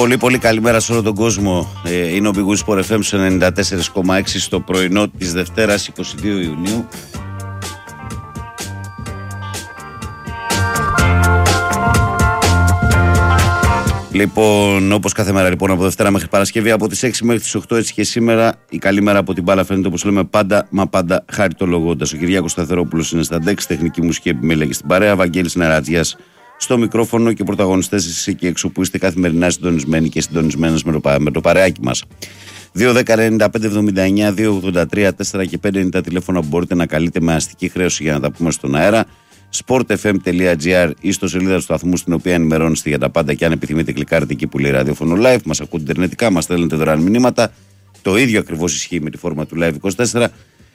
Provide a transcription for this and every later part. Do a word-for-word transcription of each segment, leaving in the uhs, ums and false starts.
Πολύ πολύ καλημέρα σε όλο τον κόσμο. ε, Είναι ο Big Win Sport εφ εμ ενενήντα τέσσερα κόμμα έξι στο πρωινό της Δευτέρας είκοσι δύο Ιουνίου. Λοιπόν, όπως κάθε μέρα λοιπόν από Δευτέρα μέχρι Παρασκευή από τις έξι μέχρι τις οκτώ, έτσι και σήμερα η καλή μέρα από την μπάλα φαίνεται, όπως λέμε, πάντα μα πάντα χαριτολογώντας. Ο Κυριάκος Σταθερόπουλος είναι στα ντεξ, τεχνική μουσική επιμέλεια και στην παρέα, Βαγγέλης Νερατζιάς στο μικρόφωνο και πρωταγωνιστές εσείς εκεί έξω που είστε καθημερινά συντονισμένοι και συντονισμένες με το, με το παρεάκι μας. δύο δέκα ενενήντα πέντε εβδομήντα εννιά δύο ογδόντα τρία τέσσερα και πέντε είναι τα τηλέφωνα που μπορείτε να καλείτε με αστική χρέωση για να τα πούμε στον αέρα. σπορτ εφ εμ τελεία τζι άρ ή στο σελίδα του σταθμού στην οποία ενημερώνεστε για τα πάντα και αν επιθυμείτε κλικάρετε εκεί που λέει ραδιόφωνο live. Μας ακούτε ιντερνετικά, μας στέλνετε δωρεάν μηνύματα. Το ίδιο ακριβώς ισχύει με τη φόρμα του Live είκοσι τέσσερα.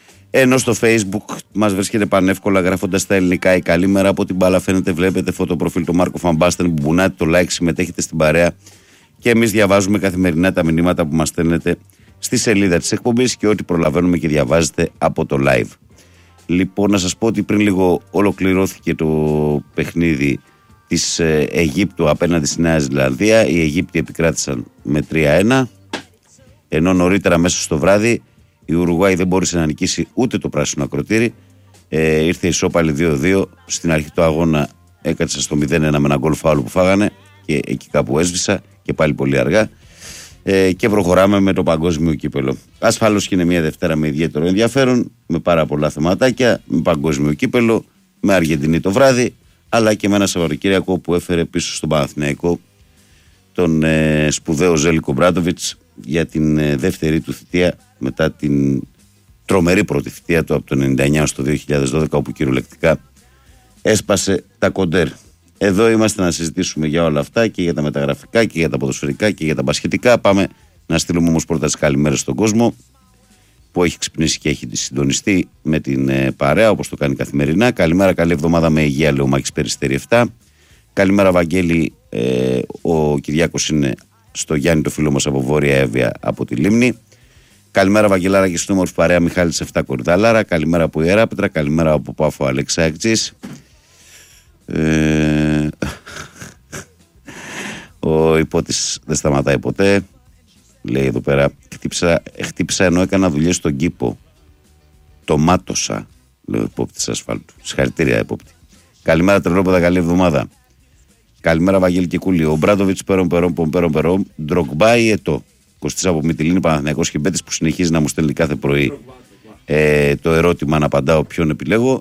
Ενώ στο Facebook μας βρίσκεται πανεύκολα γράφοντας τα ελληνικά η καλή μέρα από την μπάλα. Φαίνεται, βλέπετε φωτοπροφίλ του Μάρκο Φαμπάστεν που μπουνάτε το like, συμμετέχετε στην παρέα και εμείς διαβάζουμε καθημερινά τα μηνύματα που μας στέλνετε στη σελίδα της εκπομπής και ό,τι προλαβαίνουμε και διαβάζετε από το live. Λοιπόν, να σας πω ότι πριν λίγο ολοκληρώθηκε το παιχνίδι της Αιγύπτου απέναντι στη Νέα Ζηλανδία. Οι Αιγύπτιοι επικράτησαν με τρία ένα, ενώ νωρίτερα μέσα στο βράδυ η Ουρουγουάη δεν μπόρεσε να νικήσει ούτε το πράσινο ακροτήρι. Ε, ήρθε ισόπαλη δύο δύο. Στην αρχή του αγώνα έκατσα στο μηδέν ένα με ένα γκολ φάουλ που φάγανε και εκεί κάπου έσβησα και πάλι πολύ αργά. Ε, και προχωράμε με το παγκόσμιο κύπελο. Ασφαλώς και είναι μια Δευτέρα με ιδιαίτερο ενδιαφέρον, με πάρα πολλά θεματάκια, με παγκόσμιο κύπελο, με Αργεντινή το βράδυ, αλλά και με ένα Σαββατοκύριακο που έφερε πίσω στον Παναθηναϊκό τον ε, σπουδαίο Ζέλικο Μπράντοβιτς για την ε, δεύτερη του θητεία μετά την τρομερή πρώτη θητεία του από το ενενήντα εννιά στο δύο χιλιάδες δώδεκα, όπου κυριολεκτικά έσπασε τα κοντέρ. Εδώ είμαστε να συζητήσουμε για όλα αυτά και για τα μεταγραφικά και για τα ποδοσφαιρικά και για τα μπασκετικά. Πάμε να στείλουμε όμως πρώτα τις καλημέρες στον κόσμο που έχει ξυπνήσει και έχει συντονιστεί με την ε, παρέα όπως το κάνει καθημερινά. Καλημέρα, καλή εβδομάδα με υγεία, λέει ο Μάκης Περιστέρη επτά. Καλημέρα, Βαγγέλη. Ε, ο Κυριάκος είναι στο Γιάννη, το φίλο μας από Βόρεια Εύβοια από τη Λίμνη. Καλημέρα, Βαγγελάρα, και στην όμορφη παρέα Μιχάλης επτά Κορυδάλαρα. Καλημέρα από Ιεράπετρα. Καλημέρα από Πάφο Αλεξάκης. Ε, ο υπότης δεν σταματάει ποτέ. Λέει εδώ πέρα, χτύπησα, χτύπησα ενώ έκανα δουλειές στον κήπο. Το μάτωσα, λέει ο υπόπτης ασφάλτου. Συγχαρητήρια, υπόπτη. Καλημέρα, Τρελόπεδα, καλή εβδομάδα. Καλημέρα, Βαγγέλη και Κούλη. Ο Μπράντοβιτς, Πέρον Περόν, Πέρον Περόν, Ντρογκμπά ή Ετώ. Κωστής από Μυτιλίνη, Παναθηναϊκός και Μπέτης που συνεχίζει να μου στέλνει κάθε πρωί ε, το ερώτημα να απαντάω ποιον επιλέγω.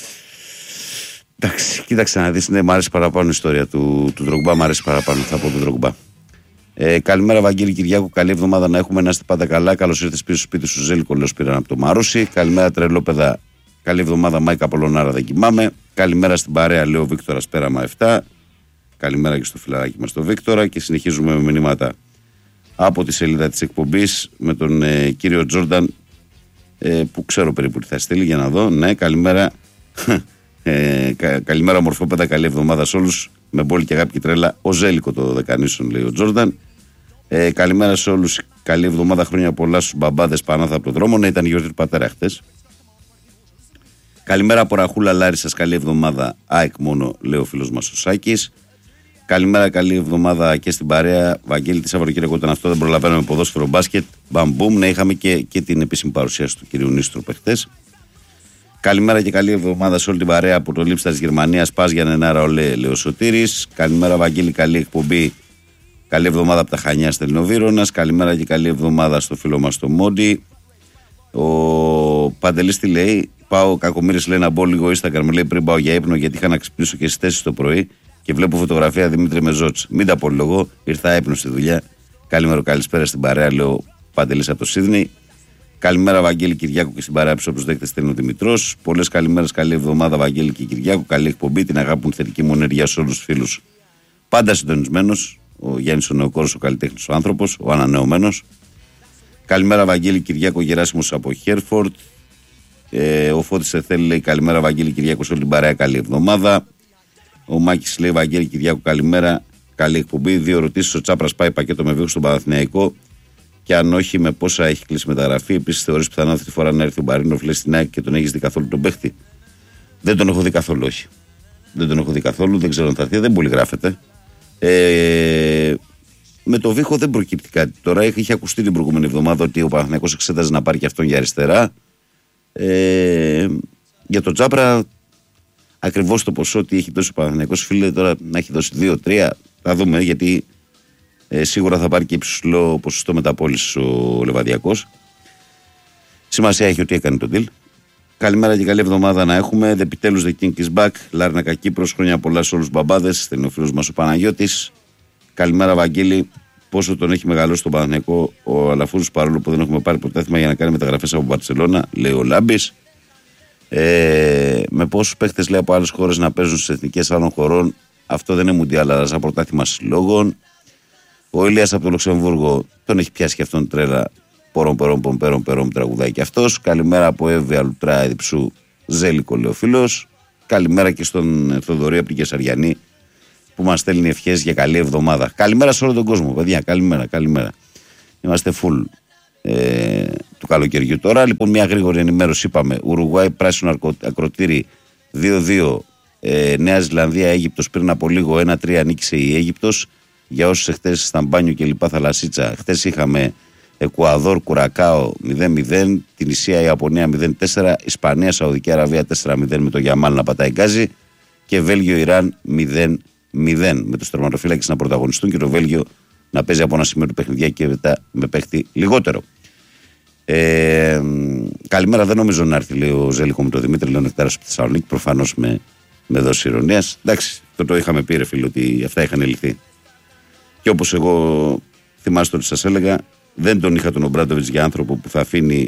Εντάξει, κοίταξε να δεις, ναι, μου άρεσε παραπάνω η ιστορία του, του Ντρογκμπά, μου άρεσε παραπάνω, θα πω του Ντρογκμπά. Ε, καλημέρα, Βαγγέλη Κυριάκου, καλή εβδομάδα να έχουμε, να είστε πάντα καλά. Καλώς ήρθες πίσω στο σπίτι σου, Ζέλικο, λέω πήραν από το Μαρούσι. Καλημέρα, Τρελόπεδα, καλή εβδομάδα, Μάικα Πολωνάρα, δεν κοιμάμαι. Καλημέρα στην παρέα, λέω Βίκτορας Πέραμα επτά. Καλημέρα και στο φιλαράκι μας το Βίκτορα και συνεχίζουμε με μηνύματα από τη σελίδα της εκπομπής με τον ε, κύριο Τζόρνταν ε, που ξέρω περίπου τι θα στείλει για να δω. Ναι, καλημέρα. Ε, κα, καλημέρα, ομορφόπεδα, καλή εβδομάδα σε όλους. Με μπόλη και αγάπη και τρέλα. Ο Ζέλικο το δεκανήσων, λέει ο Τζόρνταν. Ε, καλημέρα σε όλους. Καλή εβδομάδα, χρόνια πολλά στους μπαμπάδες Πανάθα από τον δρόμο. Ναι, ήταν η γιορτή του πατέρα χτες. Καλημέρα από Ραχούλα Λάρισσας, καλή εβδομάδα. ΑΕΚ μόνο, λέει ο φίλος μας ο Σάκης. Καλημέρα, καλή εβδομάδα και στην παρέα. Βαγγέλη, τη Σαββατοκύριακο ήταν αυτό, δεν προλαβαίνουμε ποδόσφαιρο μπάσκετ. Μπαμπούμ, ναι, είχαμε και, και την επίσημη παρουσίαση του κυρίου Νίστρου χτες. Καλημέρα και καλή εβδομάδα σε όλη την παρέα από το Λίψτα της Γερμανίας. Πας για νενάρα, ολέ, λέει ο Σωτήρης. Καλημέρα, Βαγγέλη, καλή εκπομπή. Καλή εβδομάδα από τα Χανιά, Στελνοβύρωνας. Καλημέρα και καλή εβδομάδα στο φίλο μας το Μόντι. Ο Παντελής τι λέει, πάω κακομοίρης, λέει, να μπω λίγο Instagram, λέει, πριν πάω για ύπνο γιατί είχα να ξυπνήσω και στις τέσσερις το πρωί και βλέπω φωτογραφία Δημήτρη Μεζότς. Μην τα απολογώ, ήρθα ύπνο στη δουλειά. Καλημέρα, καλησπέρα στην παρέα, λέει ο Παντελής από το Σίδνεϊ. Καλημέρα, Βαγγέλη Κυριάκου, και στην παρέα πίσω όπως δέχεται στέλνει ο Δημητρός. Πολλές καλημέρες, καλή εβδομάδα, Βαγγέλη και Κυριάκου. Καλή εκπομπή, την αγάπη μου, θετική μου ενέργεια σε όλους τους φίλους. Πάντα συντονισμένος. Ο Γιάννης ο Νεοκόρος, ο καλλιτέχνης, ο άνθρωπος, ο ανανεωμένος. Καλημέρα, Βαγγέλη Κυριάκου, Γεράσιμος από Χέρφορντ. Ε, ο Φώτης Εθέλη λέει καλημέρα, Βαγγέλη Κυριάκου, σε όλη την παρέα, καλή εβδομάδα. Ο Μάκης λέει Βαγγέλη Κυριάκου, καλημέρα, καλή εκπομπή. Δύο ερωτήσεις. Ο Τσάπρας πάει πακέτο με βίχο στον Παναθηναϊκό. Και αν όχι, με πόσα έχει κλείσει μεταγραφή. Επίσης, θεωρείς πιθανό αυτή τη φορά να έρθει ο Μπαρίνοφ, λέει στην ΑΕΚ και τον έχεις δει καθόλου τον παίχτη? Δεν τον έχω δει καθόλου, όχι. Δεν τον έχω δει καθόλου, δεν ξέρω αν θα έρθει, δεν πολύ γράφεται. Ε, με το Βίχο δεν προκύπτει κάτι. Τώρα είχε ακουστεί την προηγούμενη εβδομάδα ότι ο Παναθηναϊκός εξέταζε να πάρει και αυτόν για αριστερά. Ε, για τον Τζάμπρα, ακριβώς το ποσό ότι έχει δώσει ο Παναθηναϊκός, φίλε, τώρα να έχει δώσει δύο τρία, θα δούμε, γιατί ε, σίγουρα θα πάρει και υψηλό ποσοστό μεταπώλησης ο Λεβαδιακός. Σημασία έχει ότι έκανε τον deal. Καλημέρα και καλή εβδομάδα να έχουμε. Επιτέλους the King is back. Λάρνακα Κύπρος, χρόνια πολλά σε όλους τους μπαμπάδες. Στέλνει ο φίλος μας ο Παναγιώτης. Καλημέρα, Βαγγέλη. Πόσο τον έχει μεγαλώσει τον Παναθηναϊκό ο Αλαφούρος, παρόλο που δεν έχουμε πάρει πρωτάθλημα για να κάνει μεταγραφές από Μπαρσελόνα, λέει ο Λάμπης. Ε, με πόσους παίχτες, λέει, από άλλες χώρες να παίζουν στις εθνικές άλλων χωρών, αυτό δεν είναι μουντιάλ, αλλά σαν πρωτάθλημα συλλόγων. Ο Ηλίας από το Λουξεμβούργο, τον έχει πιάσει και αυτόν τρέλα. Πορών, πορών, πορών, πορών, πορών, τραγουδάει και αυτός. Καλημέρα από Εύβοια Λουτρά Εδιψού, Ζέλικο, λέει ο φίλος. Καλημέρα και στον Θοδωρή από την Κεσαριανή, που μας στέλνει ευχές για καλή εβδομάδα. Καλημέρα σε όλο τον κόσμο, παιδιά. Καλημέρα, καλημέρα. Είμαστε full ε, του καλοκαιριού τώρα. Λοιπόν, μια γρήγορη ενημέρωση. Είπαμε: Ουρουγουάη, πράσινο ακροτήρι δύο δύο. Ε, Νέα Ζηλανδία, Αίγυπτος πριν από λίγο ένα τρία νίκησε η Αίγυπτος. Για όσους εχθές ήταν μπάνιο και λοιπά θαλασσίτσα, χθες είχαμε Εκουαδόρ, Κουρακάο μηδέν μηδέν, την Ισία, Ιαπωνία μηδέν τέσσερα, Ισπανία, Σαουδική Αραβία τέσσερα μηδέν με το Γιαμάλ να πατάει γκάζι και Βέλγιο, Ιράν μηδέν μηδέν με τους τερματοφύλακες να πρωταγωνιστούν και το Βέλγιο να παίζει από ένα σημείο του παιχνιδιά και μετά με παίχτη λιγότερο. Ε, καλημέρα, δεν νομίζω να έρθει, λέει ο Ζέλικο με τον Δημήτρη Λεωνεκτάρας από τη Θεσσαλονίκη, προφανώς με, με δόση ηρωνίας. Εντάξει, το, το είχαμε πει, ρε φίλε, ότι αυτά είχαν λυθεί. Και όπως εγώ θυμάστε ότι σας έλεγα, δεν τον είχα τον Ομπράντοβιτς για άνθρωπο που θα αφήνει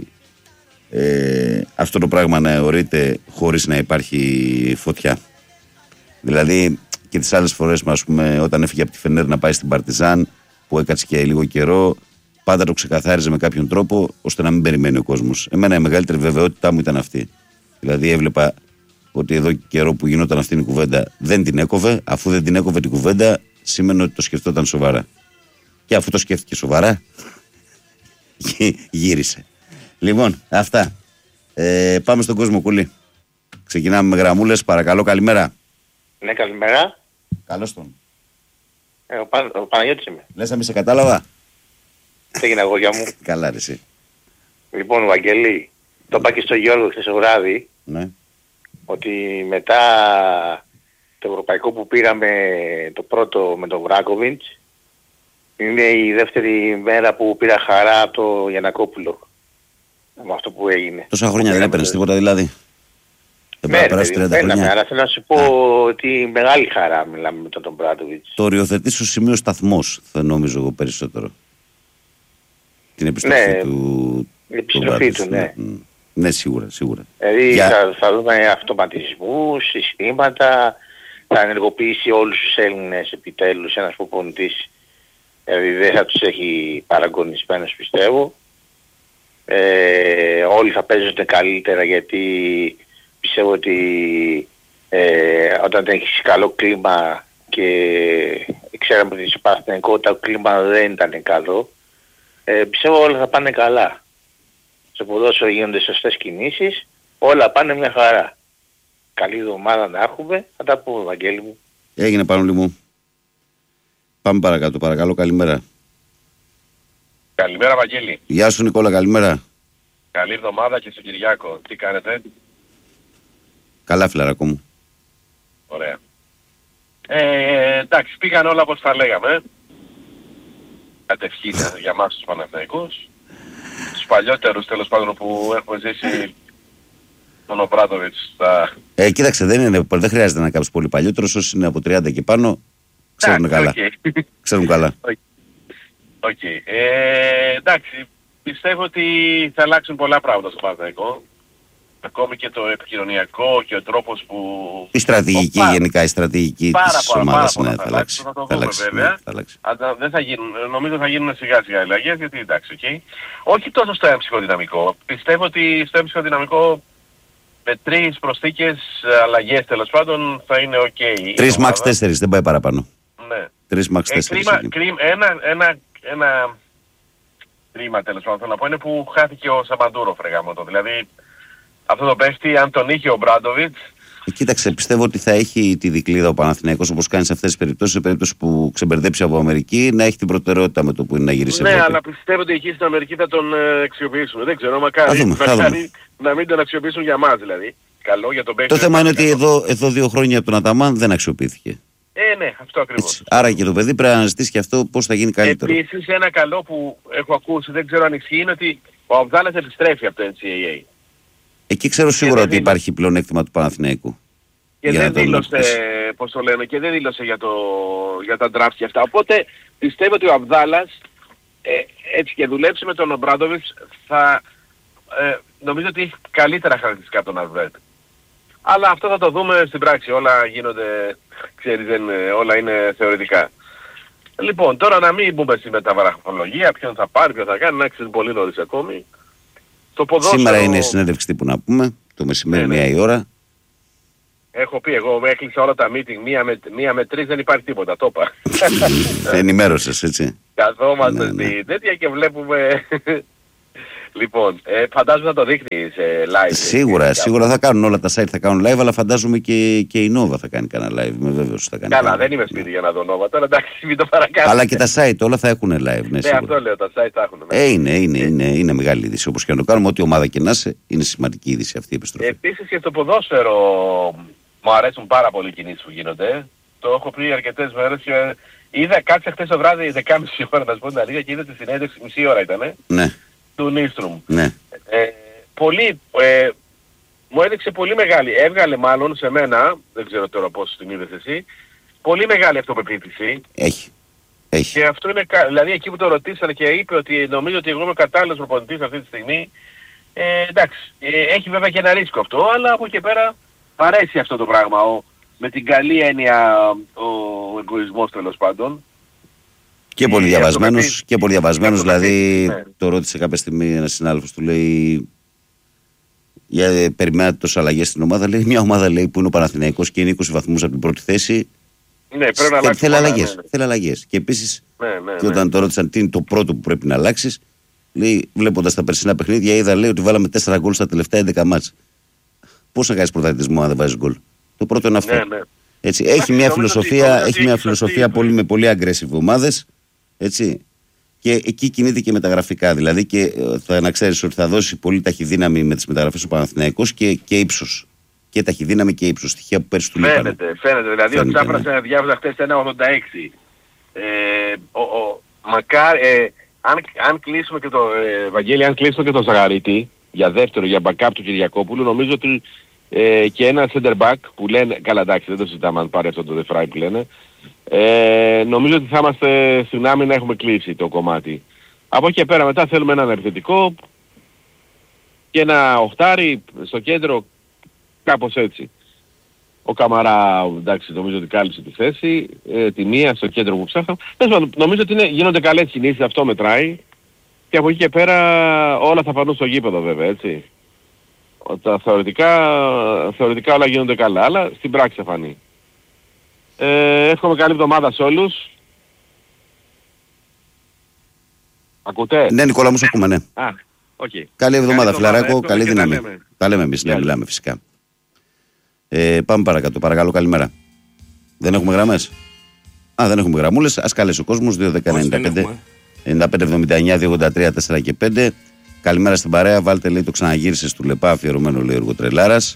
ε, αυτό το πράγμα να αιωρείται χωρίς να υπάρχει φωτιά. Δηλαδή και τις άλλες φορές, ας πούμε, όταν έφυγε από τη Φενέρ να πάει στην Παρτιζάν, που έκατσε και λίγο καιρό, πάντα το ξεκαθάριζε με κάποιον τρόπο ώστε να μην περιμένει ο κόσμος. Εμένα η μεγαλύτερη βεβαιότητά μου ήταν αυτή. Δηλαδή έβλεπα ότι εδώ και καιρό που γινόταν αυτή η κουβέντα δεν την έκοβε. Αφού δεν την έκοβε την κουβέντα, σήμαινε ότι το σκεφτόταν σοβαρά. Και αφού το σκέφτηκε σοβαρά, γύρισε. Λοιπόν, αυτά. Ε, πάμε στον κόσμο, Κούλη. Ξεκινάμε με γραμμούλες, παρακαλώ, καλημέρα. Ναι, καλημέρα. Καλώς τον. Ε, ο, Πα, ο Παναγιώτης είμαι. Λες να μη σε κατάλαβα. Τι έγινε, αγόρια μου. Καλά, ρε εσύ. Λοιπόν, Βαγγέλη, το είπα και στο Γιώργο χθες το βράδυ, Ναι. ότι μετά το ευρωπαϊκό που πήραμε το πρώτο με τον Βράκοβιτς, είναι η δεύτερη μέρα που πήρα χαρά από το Γιαννακόπουλο. Με αυτό που έγινε. Τόσα χρόνια δεν έπαιρνες τίποτα, δηλαδή. Δεν Ναι, πάει να περάσει παιδί, τριάντα πέραμε, χρόνια. αλλά θέλω να σου πω ότι μεγάλη χαρά μιλάμε με τον Μπράντοβιτς. Το οριοθετεί στο σημείο σταθμός, θα νομίζω εγώ περισσότερο. Την επιστροφή Ναι, του. η επιστροφή του, ναι. Ναι, ναι, σίγουρα, σίγουρα. Δηλαδή Για... θα, θα δούμε αυτοματισμούς, συστήματα, θα ενεργοποιήσει όλους τους Έλληνες επιτέλους ένας προπονητής. Δηλαδή δεν θα τους έχει παραγωνισμένους, πιστεύω. Ε, όλοι θα παίζονται καλύτερα, γιατί πιστεύω ότι ε, όταν έχεις καλό κλίμα, και ξέραμε ότι στο Παναθηναϊκό το κλίμα δεν ήταν καλό, ε, πιστεύω όλα θα πάνε καλά. Στο ποδόσφαιρο γίνονται σωστές κινήσεις, όλα πάνε μια χαρά. Καλή εβδομάδα να έχουμε, θα τα πούμε, Βαγγέλη μου. Έγινε, Πανούλη μου. Πάμε παρακάτω, παρακαλώ, καλημέρα. Καλημέρα, Βαγγέλη. Γεια σου, Νικόλα, καλημέρα. Καλή εβδομάδα και στον Κυριάκο. Τι κάνετε? Καλά, φιλαράκο μου. Ωραία. Ε, εντάξει, πήγαν όλα όπως τα λέγαμε. Κατευχήν για εμάς τους Παναθηναϊκούς. Τους παλιότερους, τέλος πάντων, που έχουμε ζήσει τον Ομπράντοβιτς. Τα... Ε, κοίταξε, δεν, είναι, δεν χρειάζεται να κάνεις πολύ παλιότερος. Όσοι είναι από τριάντα και πάνω, ξέρουν καλά. Okay. Ξέρουν καλά. Οκ. Okay. Okay. Ε, εντάξει, πιστεύω ότι θα αλλάξουν πολλά πράγματα στο Παναθηναϊκό. Ακόμη και το επικοινωνιακό και ο τρόπος που... Η στρατηγική, ο, γενικά η στρατηγική της ομάδας, ναι, θα αλλάξει. Θα το θα δούμε, αλλάξει, βέβαια. ναι, θα αλλάξει. Αλλά δεν θα γίνουν, νομίζω θα γίνουν σιγά σιγά αλλαγές, γιατί εντάξει, okay. Όχι τόσο στο έμψυχο δυναμικό. Πιστεύω ότι στο έμψυχο δυναμικό με τρεις προσθήκες, αλλαγές τέλος πάντων, θα είναι οκ. Okay, Τρεις μαξ τέσσερις, δεν πάει παραπάνω. Ναι. Τρεις μαξ Ε, τέσσερις. κρίμα, κρίμα, ένα, ένα, ένα κρίμα τέλος πάντων θέλω να πω είναι που χάθηκε ο Σαμαντούροφ, ρε γάμο το. Δηλαδή αυτό το παίχτη, αν τον είχε ο Μπράντοβιτς, Ε, κοίταξε, πιστεύω ότι θα έχει τη δικλείδα ο Παναθηναϊκός, όπως κάνει σε αυτές τις περιπτώσεις, σε περίπτωση που ξεμπερδέψει από Αμερική, να έχει την προτεραιότητα με το που είναι να γυρίσει. Ναι, Ευρώπη. αλλά πιστεύω ότι εκεί στην Αμερική θα τον ε, αξιοποιήσουν. Δεν ξέρω, μακάρι, δούμε, μακάρι να μην τον αξιοποιήσουν για μας δηλαδή. Καλό για τον παίκτη. Το θέμα είναι ότι εδώ, εδώ δύο χρόνια από τον Αταμάν δεν αξιοποιήθηκε. Ε, ναι, αυτό ακριβώς. Έτσι. Άρα και το παιδί πρέπει να αναζητήσει και αυτό πώς θα γίνει καλύτερο. Επίσης ένα καλό που έχω ακούσει, δεν ξέρω αν ισχύει, είναι ότι ο Αβδάλας επιστρέφει από το N C A A. Εκεί ξέρω σίγουρα ότι δήλωσε. υπάρχει πλεονέκτημα του Παναθηναϊκού. Και για δεν να τον δήλωσε, αποκτήσει. πώς το λένε, και δεν δήλωσε για, το, για τα draft και αυτά. Οπότε πιστεύω ότι ο Αβδάλας, ε, έτσι και δουλέψει με τον Ομπράντοβιτς, θα ε, νομίζω ότι έχει καλύτερα χαρακτηριστικά από τον Αρβέτ. Αλλά αυτό θα το δούμε στην πράξη. Όλα γίνονται, ξέρεις, δεν, όλα είναι θεωρητικά. Λοιπόν, τώρα να μην μπούμε στη μεταβαραχολογία, ποιον θα πάρει, ποιον θα κάνει, να ξέρεις πολύ νωρίς ακόμη. Το ποδόσφαιρο... Σήμερα είναι η συνέντευξη τύπου να πούμε, το μεσημέρι Ναι, ναι. μία η ώρα. Έχω πει, εγώ έκλεισα όλα τα meeting, μία με, μία με τρεις δεν υπάρχει τίποτα, το είπα. Ενημέρωσες, έτσι. Καθόμαστε Ναι, ναι. στη τέτοια και βλέπουμε... Λοιπόν, ε, φαντάζομαι θα το δείχνει σε live. Σίγουρα, έτσι, σίγουρα θα κάνουν όλα τα site θα κάνουν live, αλλά φαντάζομαι και, και η Nova θα κάνει κανένα live. Είμαι βέβαιος ότι θα κάνει. Καλά, κανένα. δεν είμαι σπίτι για να δω Nova, τώρα εντάξει, μην το παρακάνουμε. Αλλά και τα site όλα θα έχουν live. Ναι, Ναι, σίγουρα. αυτό λέω, τα site θα έχουν. Ναι. Ε, είναι, είναι, είναι, είναι μεγάλη είδηση. Όπως και να το κάνουμε, ό,τι ομάδα και να είσαι, είναι σημαντική είδηση αυτή η επιστροφή. Επίσης και στο ποδόσφαιρο μου αρέσουν πάρα πολύ οι κινήσεις που γίνονται. Το έχω πει αρκετές μέρες και είδα κάτσε χθες το βράδυ δεκάμιση ώρα να σου πω την αλήθεια και είδα τη συνέντευξη, μισή ώρα ήταν, Ναι, του Νίστρουμ. ναι. Ε, πολύ, ε, μου έδειξε πολύ μεγάλη, έβγαλε μάλλον σε μένα, δεν ξέρω τώρα πώς την είδες εσύ, πολύ μεγάλη αυτοπεποίθηση. Έχει. Έχει. Και αυτό είναι, κα- δηλαδή εκεί που το ρωτήσανε και είπε ότι νομίζω ότι εγώ είμαι κατάλληλος προπονητής αυτή τη στιγμή, ε, εντάξει, ε, έχει βέβαια και ένα ρίσκο αυτό, αλλά από εκεί και πέρα μ' αρέσει αυτό το πράγμα, ο, με την καλή έννοια ο εγωισμός τέλος πάντων. Και πολύ Ε, διαβασμένος, αυτοπεποίθηση. και πολύ διαβασμένος, δηλαδή Ναι. το ρώτησε κάποια στιγμή ένας συνάδελφος του, λέει για, ε, περιμένατε τόσες αλλαγές στην ομάδα, λέει μια ομάδα λέει, που είναι ο Παναθηναϊκός και είναι είκοσι βαθμούς από την πρώτη θέση, Ναι, πρέπει να θε- αλλάξει θέλει πολλά, αλλαγές, ναι, ναι. θέλει αλλαγές. Και επίσης, Ναι, ναι, και ναι. όταν το ρώτησαν τι είναι το πρώτο που πρέπει να αλλάξεις, λέει βλέποντας τα περσινά παιχνίδια είδα λέει ότι βάλαμε τέσσερα γκολ στα τελευταία έντεκα μάτς. Πώς να κάνεις πρωταθλητισμό αν δεν βάζεις γκολ? Το πρώτο είναι αυτό. Ναι, ναι. Έτσι, έχει Εντάξει, μια νομίζω ότι- φιλοσοφία, νομίζω ότι έχει μια έχει φιλοσοφία σωστή- πολύ, με πολύ aggressive ομάδες, έτσι. Και εκεί κινείται και μεταγραφικά. Δηλαδή και ε, θα να ξέρεις ότι θα δώσει πολύ ταχυδύναμη με τις μεταγραφές ο Παναθηναϊκός και, και ύψος. Και ταχυδύναμη και ύψος. Στοιχεία που πέρσι του λείπανε. Φαίνεται, φαίνεται. Δηλαδή ο Φαίνεται, Τσάπρας ναι. διάβαζα χθες ένα ογδόντα έξι. Ε, ο, ο, μακάρι, ε, αν, αν κλείσουμε και το, ε, Βαγγέλη, αν κλείσουμε και το Ζαγαρίτη για δεύτερο, για backup του Κυριακόπουλου, νομίζω ότι ε, και ένα center back που λένε, καλά εντάξει δεν το συζητάμε αν πάρει αυτό το δεφράι που λένε, ε, νομίζω ότι θα είμαστε στην άμυνα να έχουμε κλείσει το κομμάτι. Από εκεί και πέρα μετά θέλουμε έναν επιθετικό και ένα οχτάρι στο κέντρο, κάπως έτσι. Ο Καμαρά, εντάξει, νομίζω ότι κάλυψε τη θέση, ε, τη μία στο κέντρο που ψάχναμε. Τέλος πάντων, νομίζω ότι είναι, γίνονται καλές κινήσεις, αυτό μετράει. Και από εκεί και πέρα όλα θα φανούν στο γήπεδο βέβαια, έτσι. Τα θεωρητικά, θεωρητικά όλα γίνονται καλά, αλλά στην πράξη θα φανεί. Ε, εύχομαι καλή εβδομάδα σε όλους. Ακούτε? Ναι, Νικόλα μου, σε ακούμε, ναι. Α, οκ. Καλή εβδομάδα, φιλαράκο, εύχομαι καλή και τα δύναμη. λέμε. Τα λέμε εμείς, ναι, Γεια μιλάμε φυσικά. Ε, πάμε παρακάτω, παρακαλώ, καλημέρα. Δεν έχουμε γραμμές? Α, δεν έχουμε γραμμούλες. Ας καλέσει ο κόσμος, δύο δέκα ενενήντα πέντε ενενήντα πέντε εβδομήντα εννιά δύο ογδόντα τρία τέσσερα και πέντε. Καλημέρα στην παρέα. Βάλτε λέει το ξαναγύρισες του Λεπά, αφιερωμένο λέει ο Εργοτρελάρας.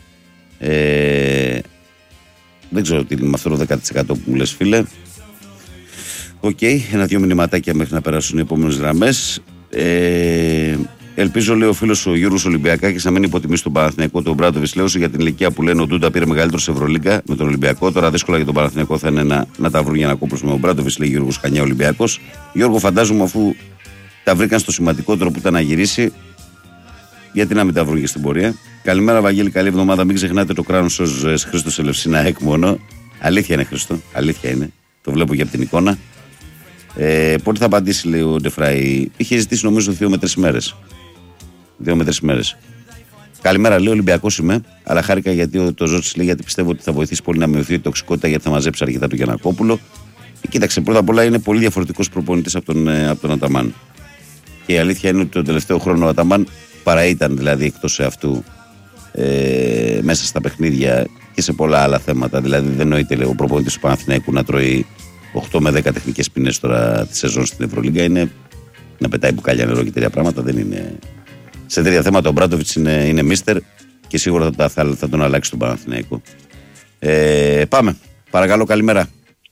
Ε, δεν ξέρω τι είναι με αυτό το δέκα τοις εκατό που μου λες, φίλε. Οκ, okay, ένα-δυο μηνυματάκια μέχρι να περάσουν οι επόμενες γραμμές. Ε, ελπίζω, λέει ο φίλος ο Γιώργος Ολυμπιακάκης, να μην υποτιμήσει τον Παναθηναϊκό τον Μπράντοβιτς. Λέω για την ηλικία που λένε ο Ντούντα πήρε μεγαλύτερο σε Ευρωλίγκα με τον Ολυμπιακό. Τώρα δύσκολα για τον Παναθηναϊκό θα είναι να, να τα βρουν για να κόψουν με τον Μπράντοβιτς, λέει Γιώργος Χανιά Ολυμπιακός. Γιώργο, φαντάζομαι αφού τα βρήκαν στο σημαντικότερο που ήταν να γυρίσει, γιατί να μην τα βρουν και στην πορεία. Καλημέρα, Βαγγέλη, καλή εβδομάδα. Μην ξεχνάτε το κράνος ως Χρήστος Ελευσίνα εκ μόνο. Αλήθεια είναι, Χρήστο, αλήθεια είναι. Το βλέπω και από την εικόνα. Ε, πότε θα απαντήσει, λέει ο Ντεφράι? Είχε ζητήσει νομίζω δύο με τρεις ημέρες. Δύο με τρεις ημέρες. Καλημέρα, λέει Ολυμπιακός είμαι, αλλά χάρηκα γιατί το Ζώτη λέει γιατί πιστεύω ότι θα βοηθήσει πολύ να μειωθεί η τοξικότητα γιατί θα μαζέψει αρκετά του Γιαννακόπουλο. Ε, κοίταξε, πρώτα απ' όλα είναι πολύ διαφορετικός προπονητής από τον, ε, από τον Αταμάν. Και η αλήθεια είναι ότι τον τελευταίο χρόνο ο Αταμάν παρά ήταν δηλαδή εκτός αυτού ε, μέσα στα παιχνίδια και σε πολλά άλλα θέματα. Δηλαδή δεν νοείται λέει, ο προπονητής του Παναθηναϊκού να τρώει οκτώ με δέκα τεχνικές ποινές τώρα τη σεζόν στην Ευρωλίγκα. Είναι να πετάει μπουκάλια νερό και τέτοια πράγματα. Δεν είναι... Σε τέτοια θέματα ο Μπράντοβιτς είναι, είναι μίστερ και σίγουρα θα, θα, θα τον αλλάξει τον Παναθηναϊκό. Ε, πάμε. Παρακαλώ, καλημέρα.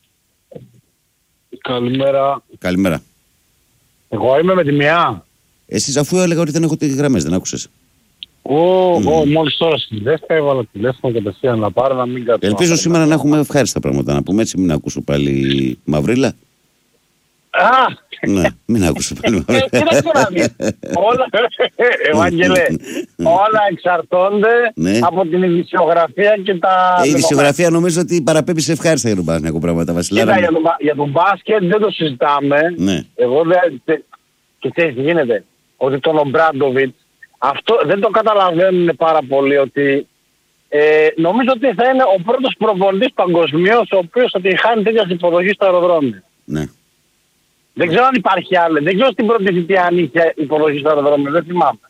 Καλημέρα. Καλημέρα. Εγώ είμαι με τη μία. Εσείς αφού έλεγα ότι δεν έχω τις γραμμές, δεν άκουσες? Εγώ Mm. μόλις τώρα στη δεύτερη έβαλα τηλέφωνο κατευθείαν να πάρω να μην κάτσω. Ελπίζω σήμερα να έχουμε ευχάριστα πράγματα να πούμε, έτσι μην ακούσω πάλι μαυρίλα. Α! Ναι, μην ακούσω πάλι μαυρίλα. Κοίταξε να δεις. Όλα, Ευάγγελε, όλα εξαρτώνται Ναι. από την ειδησιογραφία και τα... Ε, η ειδησιογραφία νομίζω ότι παραπέμπει σε ευχάριστα για τον Παναθηναϊκό πράγματα, Βασιλάρα. Κοίτα, για τον, για τον μπάσκετ δεν το συζητάμε. Ναι. Εγώ δεν... τε- Και ξέρεις τι γίνεται. Ότι τον Ομπράντοβιτς αυτό δεν το καταλαβαίνουν πάρα πολύ ότι ε, νομίζω ότι θα είναι ο πρώτος προπονητής παγκοσμίως ο οποίος θα τη χάνει τέτοια υποδοχή στο αεροδρόμιο. Ναι. Δεν ξέρω αν υπάρχει άλλη. Δεν ξέρω στην πρώτη θητεία αν είχε υποδοχή στο αεροδρόμιο. Δεν θυμάμαι.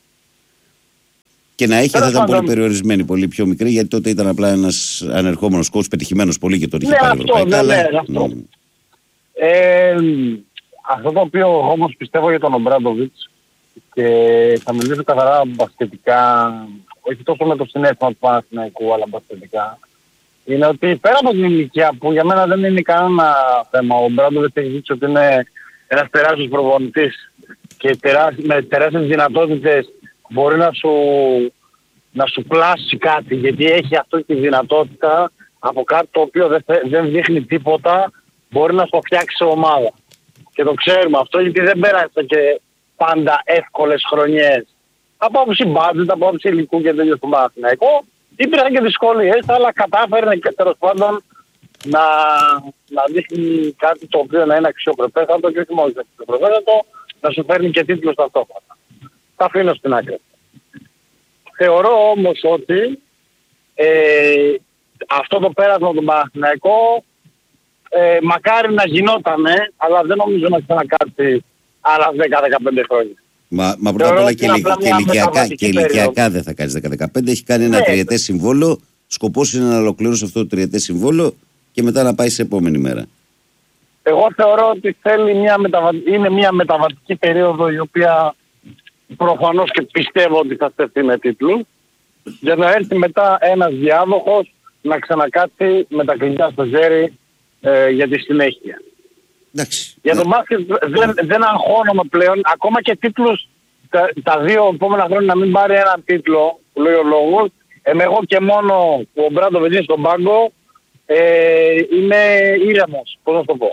Και να έχει θα Τέλος ήταν πολύ πάντων. περιορισμένη, πολύ πιο μικρή, γιατί τότε ήταν απλά ένας ανερχόμενος coach, πετυχημένος πολύ και τότε είχε Ναι, πάρει αυτό, ευρωπαϊκά. ναι, αλλά- ναι, αυτό. Ναι. Ε, αυτό το οποίο όμως πιστεύω για τον Ομπράντοβιτς και θα μιλήσω καθαρά μπασκετικά, όχι τόσο με το συνέστημα του Παναθηναϊκού, αλλά μπασκετικά, είναι ότι πέρα από την ηλικία που για μένα δεν είναι κανένα θέμα, ο Ομπράντοβιτς έχει δείξει ότι είναι ένας τεράστιος προπονητής και τεράσ- με τεράστιες δυνατότητες μπορεί να σου, να σου πλάσει κάτι, γιατί έχει αυτή τη δυνατότητα από κάτι το οποίο δεν, θε- δεν δείχνει τίποτα, μπορεί να σου φτιάξει ομάδα. Και το ξέρουμε αυτό γιατί δεν πέρασε και πάντα εύκολες χρονιές. Από άποψη budget, από άποψη υλικού και τέτοιο στον Παναθηναϊκό. Υπήρχαν και δυσκολίες, αλλά κατάφερε και τέλος πάντων να, να δείχνει κάτι το οποίο να είναι αξιοπρεπέστατο και όχι μόνο αξιοπρεπέστατο, να σου φέρνει και τίτλους ταυτόχρονα. Τα αφήνω στην άκρη. Θεωρώ όμως ότι ε, αυτό το πέρασμα από τον Παναθηναϊκό ε, μακάρι να γινότανε, αλλά δεν νομίζω να ξανακάτσει άλλα δέκα με δεκαπέντε χρόνια. Μα, μα πρώτα απ' Θεωρώ όλα ότι και, είναι ηλικ- απλά και, μια ηλικιακά, μεταβατική και ηλικιακά περίοδο. δεν θα κάνει δέκα με δεκαπέντε. Έχει κάνει ένα Ναι. τριετές συμβόλο. Σκοπός είναι να ολοκληρώσει αυτό το τριετές συμβόλο και μετά να πάει σε επόμενη μέρα. Εγώ θεωρώ ότι θέλει μια μεταβα... είναι μια μεταβατική περίοδο η οποία προφανώς και πιστεύω ότι θα στεφτεί με τίτλους για να έρθει μετά ένας διάδοχος να ξανακάτσει με τα κλειδιά στο χέρι ε, για τη συνέχεια. Εντάξει. Για Ναι. τον μπάσκετ δεν, δεν αγχώνομαι πλέον, ακόμα και τίτλους τα, τα δύο επόμενα χρόνια να μην πάρει έναν τίτλο, που λέει ο λόγος, εμ, εγώ και μόνο που ο Μπράντοβιτς είναι στον πάγκο, ε, είμαι ήρεμος, πώς να το πω.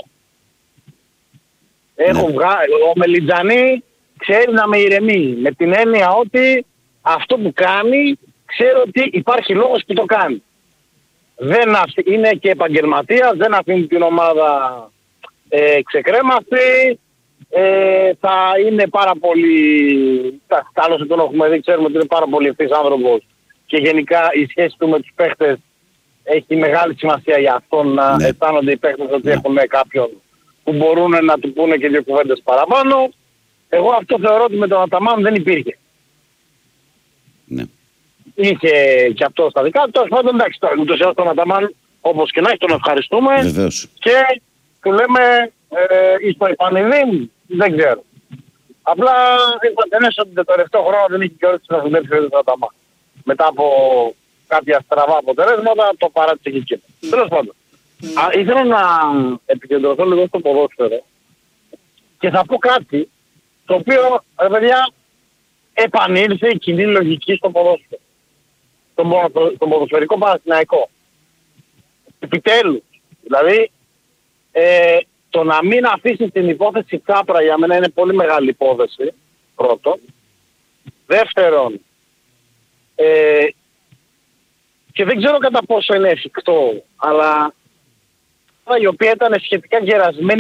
Έχω Ναι. βγα... Ο Μελιτζανή ξέρει να με ηρεμεί, με την έννοια ότι αυτό που κάνει, ξέρω ότι υπάρχει λόγος που το κάνει. Δεν αφ... Είναι και επαγγελματίας, δεν αφήνει την ομάδα ε, ξεκρέμαστη, ε, θα είναι πάρα πολύ, τα, άλλωστε τον έχουμε δει, ξέρουμε ότι είναι πάρα πολύ ευθύς άνθρωπος και γενικά η σχέση του με τους παίχτες έχει μεγάλη σημασία για αυτόν να Ναι. αισθάνονται οι παίχτες ότι Ναι. έχουν κάποιον που μπορούν να του πούνε και δύο κουβέντες παραπάνω. Εγώ αυτό θεωρώ ότι με τον Αταμάν δεν υπήρχε. Ναι. Είχε και αυτό στα δικά του. Τέλος πάντων, εντάξει, τώρα ούτως ή άλλως τον Αταμάν, όπως και να έχει, τον ευχαριστούμε. Βεβαίως. Και του λέμε ε, εις το Ιπανιδίν, δεν ξέρω. Απλά είπατε ότι το τελευταίο χρόνο δεν είχε και όρεξη να δουλέψει ο τον Αταμάν. Μετά από κάποια στραβά αποτελέσματα το παράτησε και εκεί. Τέλος πάντων. Α, ήθελα να επικεντρωθώ λίγο στο ποδόσφαιρο και θα πω κάτι το οποίο, ρε παιδιά, επανήλθε η κοινή λογική στο ποδόσφαιρο. Στον, ποδο, στον ποδοσφαιρικό Παναθηναϊκό. Επιτέλους. Δηλαδή, ε, το να μην αφήσει την υπόθεση Τσάπρα για μένα είναι πολύ μεγάλη υπόθεση. Πρώτον. Δεύτερον, ε, και δεν ξέρω κατά πόσο είναι εφικτό, αλλά η οποία ήταν σχετικά γερασμένη.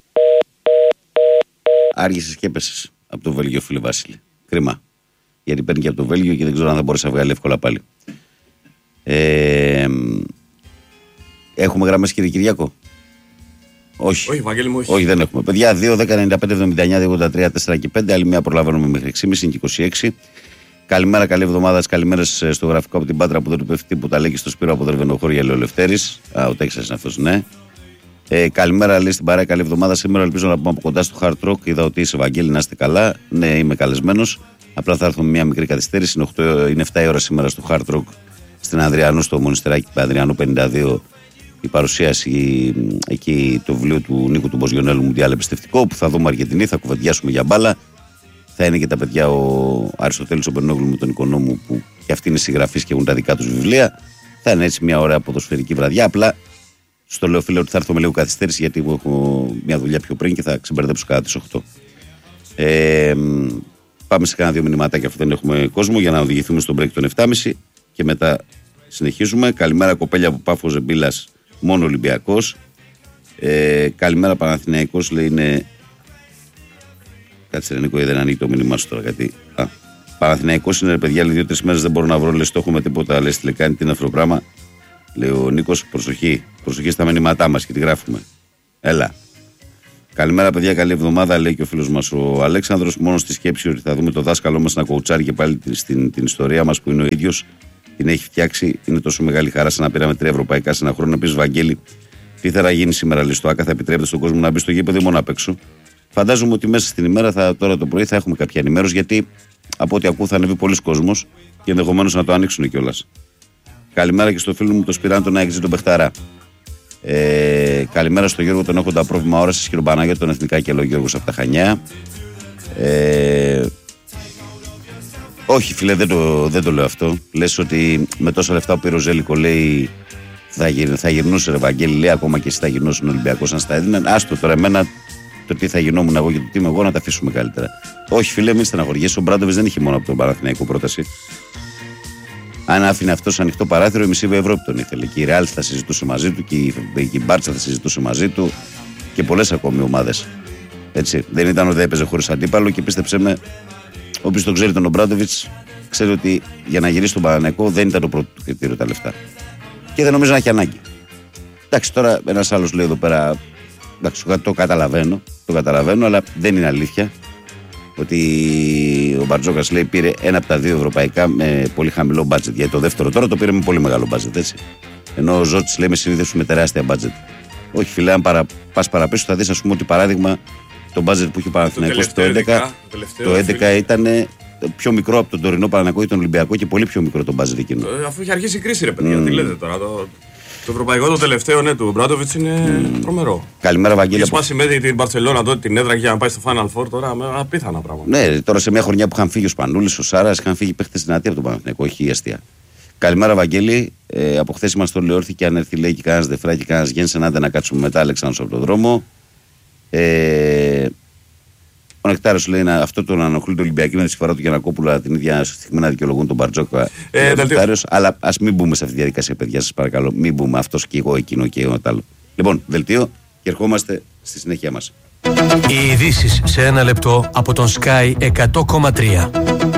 Άργησες και έπεσες από το Βέλγιο, φίλε Βάσιλη. Κρίμα. Γιατί παίρνει και από το Βέλγιο και δεν ξέρω αν θα μπορέσει να βγάλει εύκολα πάλι. Ε, έχουμε γραμμές, κύριε Κυριάκο? Όχι. Όχι, Βαγγέλη μου, όχι. Όχι, δεν έχουμε. Παιδιά, δύο, δέκα, ενενήντα πέντε, εβδομήντα εννιά, ογδόντα τρία, τέσσερα και πέντε. Άλλη μία προλαβαίνουμε μέχρι έξι και μισή και είκοσι έξι. Καλημέρα, καλή εβδομάδα. Καλημέρες στο γραφικό από την Πάτρα που δεν του πέφτει τίποτα. Λέει και στο Σπύρο από το Δερβενοχώρια, λέει ο Λευτέρης. Α, ο Τέξας είναι αυτός, ναι. Ε, καλημέρα, λέει στην παρέα, καλή εβδομάδα. Σήμερα ελπίζω να πούμε από κοντά στο Hard Rock. Είδα ότι είσαι Βαγγέλη, να είστε καλά. Ναι, είμαι καλεσμένος. Απλά θα έρθω με μια μικρή καθυστέρηση. Είναι, οκτώ, είναι εφτά η ώρα σήμερα στο Hard Rock στην Ανδριανού, στο Μονιστεράκι Ανδριανού πενήντα δύο. Η παρουσίαση εκεί του βιβλίου του Νίκου του Μποζιονέλου Μουντιάλ Εμπιστευτικό, που θα δούμε Αργεντινή, θα κουβεντιάσουμε για μπάλα. Θα είναι και τα παιδιά ο Αριστοτέλης ο Περνόγλου με τον Οικονόμου, που και αυτοί είναι συγγραφείς και έχουν τα δικά τους βιβλία. Θα είναι έτσι μια ωραία ποδοσφαιρική βραδιά. Απλά στο λέω, φίλε, ότι θα έρθω με λίγο καθυστέρηση, γιατί έχω μια δουλειά πιο πριν και θα ξεμπερδέψω κατά τις οκτώ. Ε, πάμε σε κάνα δύο μηνυματάκια, αφού δεν έχουμε κόσμο, για να οδηγηθούμε στον break των επτά και μισή και μετά συνεχίζουμε. Καλημέρα, κοπέλια από Πάφο Ζεμπίλας, μόνο Ολυμπιακός. Ε, καλημέρα, Παναθηναϊκός, λέει είναι. Κάτσε, Νίκο, δεν ανοίγει το μήνυμά σου τώρα. Γιατί. Α, Παναθηναϊκός είναι, ρε παιδιά, λέει δύο-τρεις μέρες δεν μπορώ να βρω, λες το έχουμε τίποτα, λες τηλεκάνει, τι είναι αυτό το πράγμα. Λέει ο Νίκος, προσοχή, προσοχή στα μηνύματά μας και τη γράφουμε. Έλα. Καλημέρα, παιδιά, καλή εβδομάδα, λέει και ο φίλος μας ο Αλέξανδρος. Μόνο στη σκέψη ότι θα δούμε το δάσκαλό μας να κοουτσάρει και πάλι στην, την ιστορία μας που είναι ο ίδιος, την έχει φτιάξει. Είναι τόσο μεγάλη χαρά σαν να πήραμε τρία ευρωπαϊκά σε ένα χρόνο. Επίσης, Βαγγέλη, τι θα γίνει σήμερα, λέει στο ΆΚΑ, θα επιτρέπεται στον κόσμο να μπει στο γήπεδο ή μόνο απ' έξω. Φαντάζομαι ότι μέσα στην ημέρα, θα, τώρα το πρωί, θα έχουμε κάποια ενημέρωση, γιατί από ό,τι ακούω θα ανέβει πολλοί κόσμος και ενδεχομένως να το ανοίξουν κιόλας. Καλημέρα και στο φίλο μου τον Σπυράν, τον Άγγιζη, τον Πεχταρά. Ε, καλημέρα στο Γιώργο, τον έχοντα πρόβλημα όρασης, χειροπανάγια, τον Εθνικά και λέει Γιώργος από τα Χανιά. Ε, όχι, φίλε, δεν το, δεν το λέω αυτό. Λες ότι με τόσα λεφτά που πήρε ο Ζέλικο, λέει, θα, γυρ, θα γυρνούσε, ρε Βαγγέλη, λέει, ακόμα και εσύ θα γυρνούσε ο Ολυμπιακός αν στα έδιναν. Άστο τώρα, εμένα το τι θα γινόμουν εγώ και το τι είμαι εγώ, να τα αφήσουμε καλύτερα. Όχι, φίλε, μην στεναχωριέσαι. Ο Μπράντοβιτς δεν είχε μόνο από τον Παναθηναϊκό πρόταση. Αν άφηνε αυτό ανοιχτό παράθυρο, η μισή Ευρώπη τον ήθελε. Και η Ρεάλ θα συζητούσε μαζί του, και η Μπάρτσα θα συζητούσε μαζί του και πολλές ακόμη ομάδες. Έτσι. Δεν ήταν ότι έπαιζε χωρίς αντίπαλο, και πίστεψέ με, όποιος τον ξέρει τον Ομπράντοβιτς, ξέρει ότι για να γυρίσει τον Παναθηναϊκό δεν ήταν το πρώτο του κριτήριο τα λεφτά. Και δεν νομίζω να έχει ανάγκη. Εντάξει, τώρα ένας άλλος λέει εδώ πέρα, εντάξει, το καταλαβαίνω, το καταλαβαίνω, αλλά δεν είναι αλήθεια ότι ο Μπαρτζόκας, λέει, πήρε ένα από τα δύο ευρωπαϊκά με πολύ χαμηλό μπάτζετ. Γιατί το δεύτερο τώρα το πήρε με πολύ μεγάλο μπάτζετ, έτσι. Ενώ ο Ζώτης, λέει, με συνήθως με τεράστια μπάτζετ. Όχι, φίλε, αν παρα, πας παραπίσω θα δεις, ας πούμε, ότι παράδειγμα το μπάτζετ που είχε ο Παναθηναϊκός το έντεκα, το έντεκα ήταν πιο μικρό από τον τωρινό Παναθηναϊκό ή τον Ολυμπιακό, και πολύ πιο μικρό το μπάτζετ εκείνο. Ε, αφού είχε αρχίσει η κρίση, ρε παιδιά, mm. τι λέτε τώρα. Το, το ευρωπαϊκό το τελευταίο, ναι, του Μπράντοβιτς είναι mm. τρομερό. Καλημέρα, Βαγγέλη. Έχει σπάσει μέχρι την Μπαρσελόνα τότε την έδρα για να πάει στο Final Four, τώρα με απίθανα πράγματα. Ναι, τώρα σε μια χρονιά που είχαν φύγει ο Σπανούλης, ο Σάρας, είχαν φύγει παίχτες δυνατοί από τον Παναθηναϊκό, όχι η αστεία. Καλημέρα, Βαγγέλη. Ε, από χθες είμαστε όλοι όρθιοι, και αν έρθει, λέει, και κανένας Δεφρά και κανένας Γένσεν, άντε να κάτσουμε μετά, Αλεξάνδρος από τον δρόμο. Ε, ο Νεκτάριος, λέει, να, αυτό το να ενοχλεί το Ολυμπιακό με τη συμφορά του Γιαννακόπουλα την ίδια στιγμή να δικαιολογούν τον Μπαρτζόκα. Ε, αλλά ας μην μπούμε σε αυτή τη διαδικασία, παιδιά, σας παρακαλώ. Μην μπούμε αυτός και εγώ, εκείνο και εγώ, άλλο. Λοιπόν, δελτίο, και ερχόμαστε στη συνέχεια μας. Οι ειδήσεις σε ένα λεπτό από τον Sky εκατό κόμμα τρία.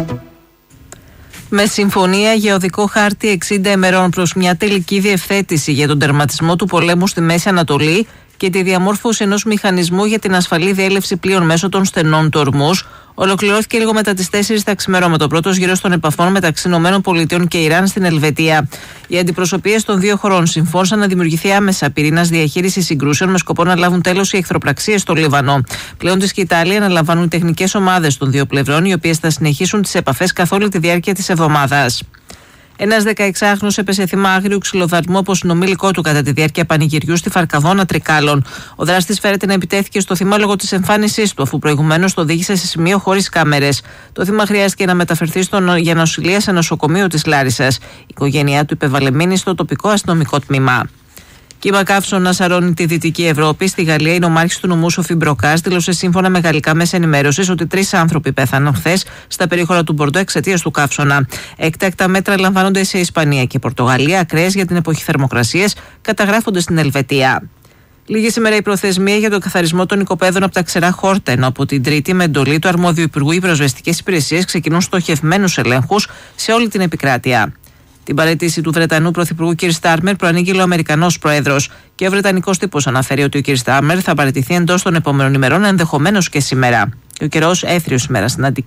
Με συμφωνία για οδικό χάρτη εξήντα ημερών προς μια τελική διευθέτηση για τον τερματισμό του πολέμου στη Μέση Ανατολή και τη διαμόρφωση ενός μηχανισμού για την ασφαλή διέλευση πλοίων μέσω των στενών του Ορμούζ, ολοκληρώθηκε λίγο μετά τις τέσσερις τα ξημερώματα ο πρώτος γύρος των επαφών μεταξύ ΗΠΑ και Ιράν στην Ελβετία. Οι αντιπροσωπείες των δύο χωρών συμφώνησαν να δημιουργηθεί άμεσα πυρήνας διαχείρισης συγκρούσεων με σκοπό να λάβουν τέλος οι εχθροπραξίες στο Λίβανο. Πλέον της και η Ιταλία αναλαμβάνουν τεχνικές ομάδες των δύο πλευρών, οι οποίες θα συνεχίσουν τις επαφές καθ' όλη τη διάρκεια της εβδομάδας. Ένας δεκαεξάχρονος έπεσε θύμα άγριου ξυλοδαρμού από συνομήλικό του κατά τη διάρκεια πανηγυριού στη Φαρκαδόνα Τρικάλων. Ο δράστης φέρεται να επιτέθηκε στο θύμα λόγω της εμφάνισής του, αφού προηγουμένως το οδήγησε σε σημείο χωρίς κάμερες. Το θύμα χρειάστηκε να μεταφερθεί στο, για νοσηλεία σε νοσοκομείο της Λάρισσας. Η οικογένειά του υπέβαλε μήνυση στο τοπικό αστυνομικό τμήμα. Κύμα καύσωνα σαρώνει τη Δυτική Ευρώπη. Στη Γαλλία, η νομάρχης του νομού Σοφή Μπροκάς δήλωσε σύμφωνα με γαλλικά μέσα ενημέρωσης ότι τρεις άνθρωποι πέθαναν χθες στα περίχωρα του Μπορντό εξαιτίας του καύσωνα. Έκτακτα μέτρα λαμβάνονται σε Ισπανία και Πορτογαλία. Ακραίες για την εποχή θερμοκρασίες καταγράφονται στην Ελβετία. Λίγη σήμερα η προθεσμία για τον καθαρισμό των οικοπαίδων από τα ξερά χόρτα, ενώ από την Τρίτη, με εντολή του αρμόδιου Υπουργού, οι πυροσβεστικές υπηρεσίες ξεκινούν στοχευμένους ελέγχους σε όλη την επικράτεια. Την παραίτηση του Βρετανού Πρωθυπουργού κ. Στάρμερ προανήγγειλε ο Αμερικανός Πρόεδρος, και ο Βρετανικός τύπος αναφέρει ότι ο κ. Στάρμερ θα παραιτηθεί εντός των επόμενων ημερών, ενδεχομένως και σήμερα. Ο καιρός έθριος σήμερα στην Αττική,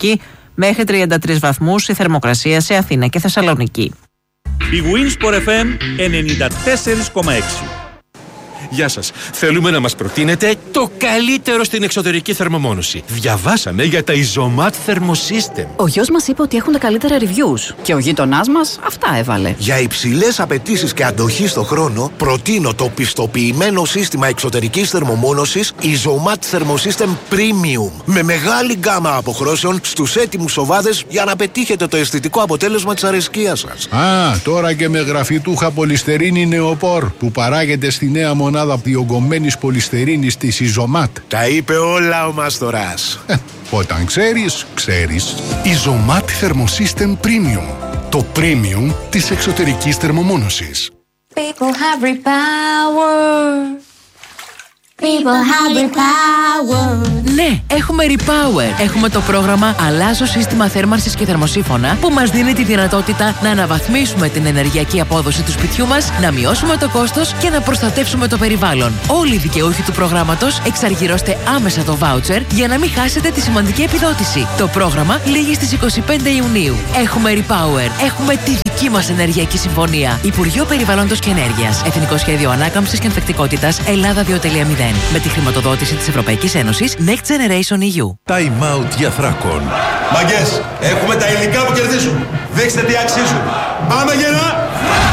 μέχρι τριάντα τρεις βαθμούς η θερμοκρασία σε Αθήνα και Θεσσαλονίκη. Η Winsport εφ εμ ενενήντα τέσσερα κόμμα έξι. Γεια σας. Θέλουμε να μας προτείνετε το καλύτερο στην εξωτερική θερμομόνωση. Διαβάσαμε για τα Isomat Thermosystem. Ο γιος μας είπε ότι έχουν τα καλύτερα reviews και ο γείτονάς μας αυτά έβαλε. Για υψηλές απαιτήσεις και αντοχή στο χρόνο, προτείνω το πιστοποιημένο σύστημα εξωτερικής θερμομόνωσης Isomat Thermosystem Premium. Με μεγάλη γκάμα αποχρώσεων στους έτοιμους σοβάδες για να πετύχετε το αισθητικό αποτέλεσμα της αρεσκίας σας. Α, τώρα και με γραφιτούχα πολυστερίνη νεοπόρ που παράγεται στη νέα μονάδα διογκωμένης πολυστερίνης της Isomat. Τα είπε όλα ο Μάστορας. Ε, όταν ξέρεις, ξέρεις. Isomat Thermosystem Premium. Το premium της εξωτερικής θερμομόνωσης. People have repower. People have repower. Ναι, έχουμε Repower. Έχουμε το πρόγραμμα Αλλάζω σύστημα θέρμανσης και θερμοσύφωνα που μας δίνει τη δυνατότητα να αναβαθμίσουμε την ενεργειακή απόδοση του σπιτιού μας, να μειώσουμε το κόστος και να προστατεύσουμε το περιβάλλον. Όλοι οι δικαιούχοι του προγράμματος εξαργυρώστε άμεσα το voucher για να μην χάσετε τη σημαντική επιδότηση. Το πρόγραμμα λήγει στις είκοσι πέντε Ιουνίου. Έχουμε Repower. Έχουμε τη δική μας ενεργειακή συμφωνία. Υπουργείο Περιβάλλοντος και Ενέργειας. Εθνικό Σχέδιο Ανάκαμψης και Ανθεκτικότητας Ελλάδα δύο κόμμα μηδέν. Με τη χρηματοδότηση της Ευρωπαϊκής Ένωσης Next Generation ι γιου. Time out για Θράκον. Μαγκές, έχουμε τα υλικά που κερδίζουν. Δείξτε τι αξίζουν. Πάμε γερά!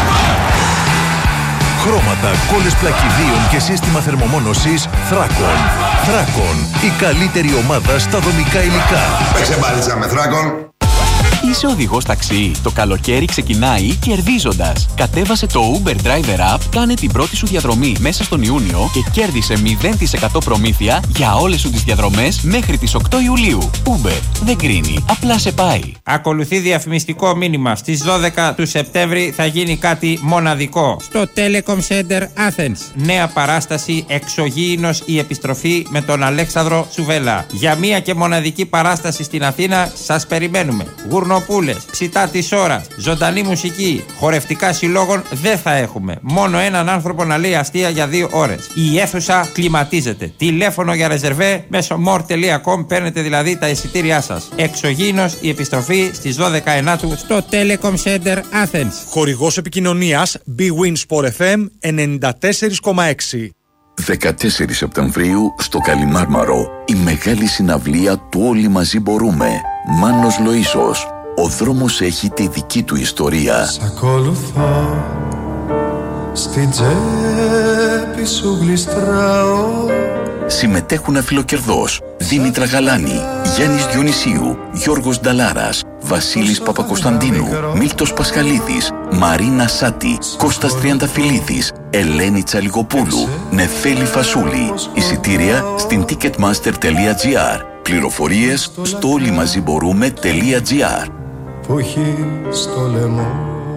Χρώματα, κόλλες πλακιδίων και σύστημα θερμομόνωσης Θράκον. Θράκον, η καλύτερη ομάδα στα δομικά υλικά. Παίξε μπάλιτσα με Θράκον. Είσαι οδηγός ταξί. Το καλοκαίρι ξεκινάει κερδίζοντας. Κατέβασε το Uber Driver App, κάνε την πρώτη σου διαδρομή μέσα στον Ιούνιο και κέρδισε μηδέν τοις εκατό προμήθεια για όλες σου τις διαδρομές μέχρι τις οκτώ Ιουλίου. Uber δεν κρίνει, απλά σε πάει. Ακολουθεί διαφημιστικό μήνυμα. Στις δώδεκα του Σεπτέμβρη θα γίνει κάτι μοναδικό. Στο Telecom Center Athens. Νέα παράσταση Εξωγήινος η επιστροφή με τον Αλέξανδρο Σουβέλα. Για μία και μοναδική παράσταση στην Αθήνα σας περιμένουμε. Γουρνοπούλες, ψητά της ώρας, ζωντανή μουσική, χορευτικά συλλόγων δεν θα έχουμε. Μόνο έναν άνθρωπο να λέει αστεία για δύο ώρες. Η αίθουσα κλιματίζεται. Τηλέφωνο για ρεζερβέ μέσω more τελεία com παίρνετε δηλαδή τα εισιτήριά σας. Εξωγήινος η επιστροφή στις δώδεκα Ενάτου στο Telecom Center Athens. Χορηγός επικοινωνίας Winsport εφ εμ ενενήντα τέσσερα κόμμα έξι. δεκατέσσερις Σεπτεμβρίου στο Καλιμάρμαρο η μεγάλη συναυλία του Όλοι Μαζί Μπορούμε. Μάνος Λοΐσος. Ο δρόμος έχει τη δική του ιστορία. Σ' ακολουθώ, στην τσέπη σου γλιστράω. Συμμετέχουν Φιλοκερδός, Δήμητρα Γαλάνη, Γιάννης Διονυσίου, Γιώργος Νταλάρας, Βασίλης Παπακοσταντίνου, Μίλτος Πασχαλίδης, Μαρίνα Σάτη, Κώστας Τριανταφυλλίδης, Ελένη Τσαλιγοπούλου, Νεφέλη Φασούλη. Εισιτήρια στην ticketmaster τελεία τζι άρ. Πληροφορίες στο όλοιμαζιμπορούμε τελεία τζι άρ. Που έχει στο λαιμό.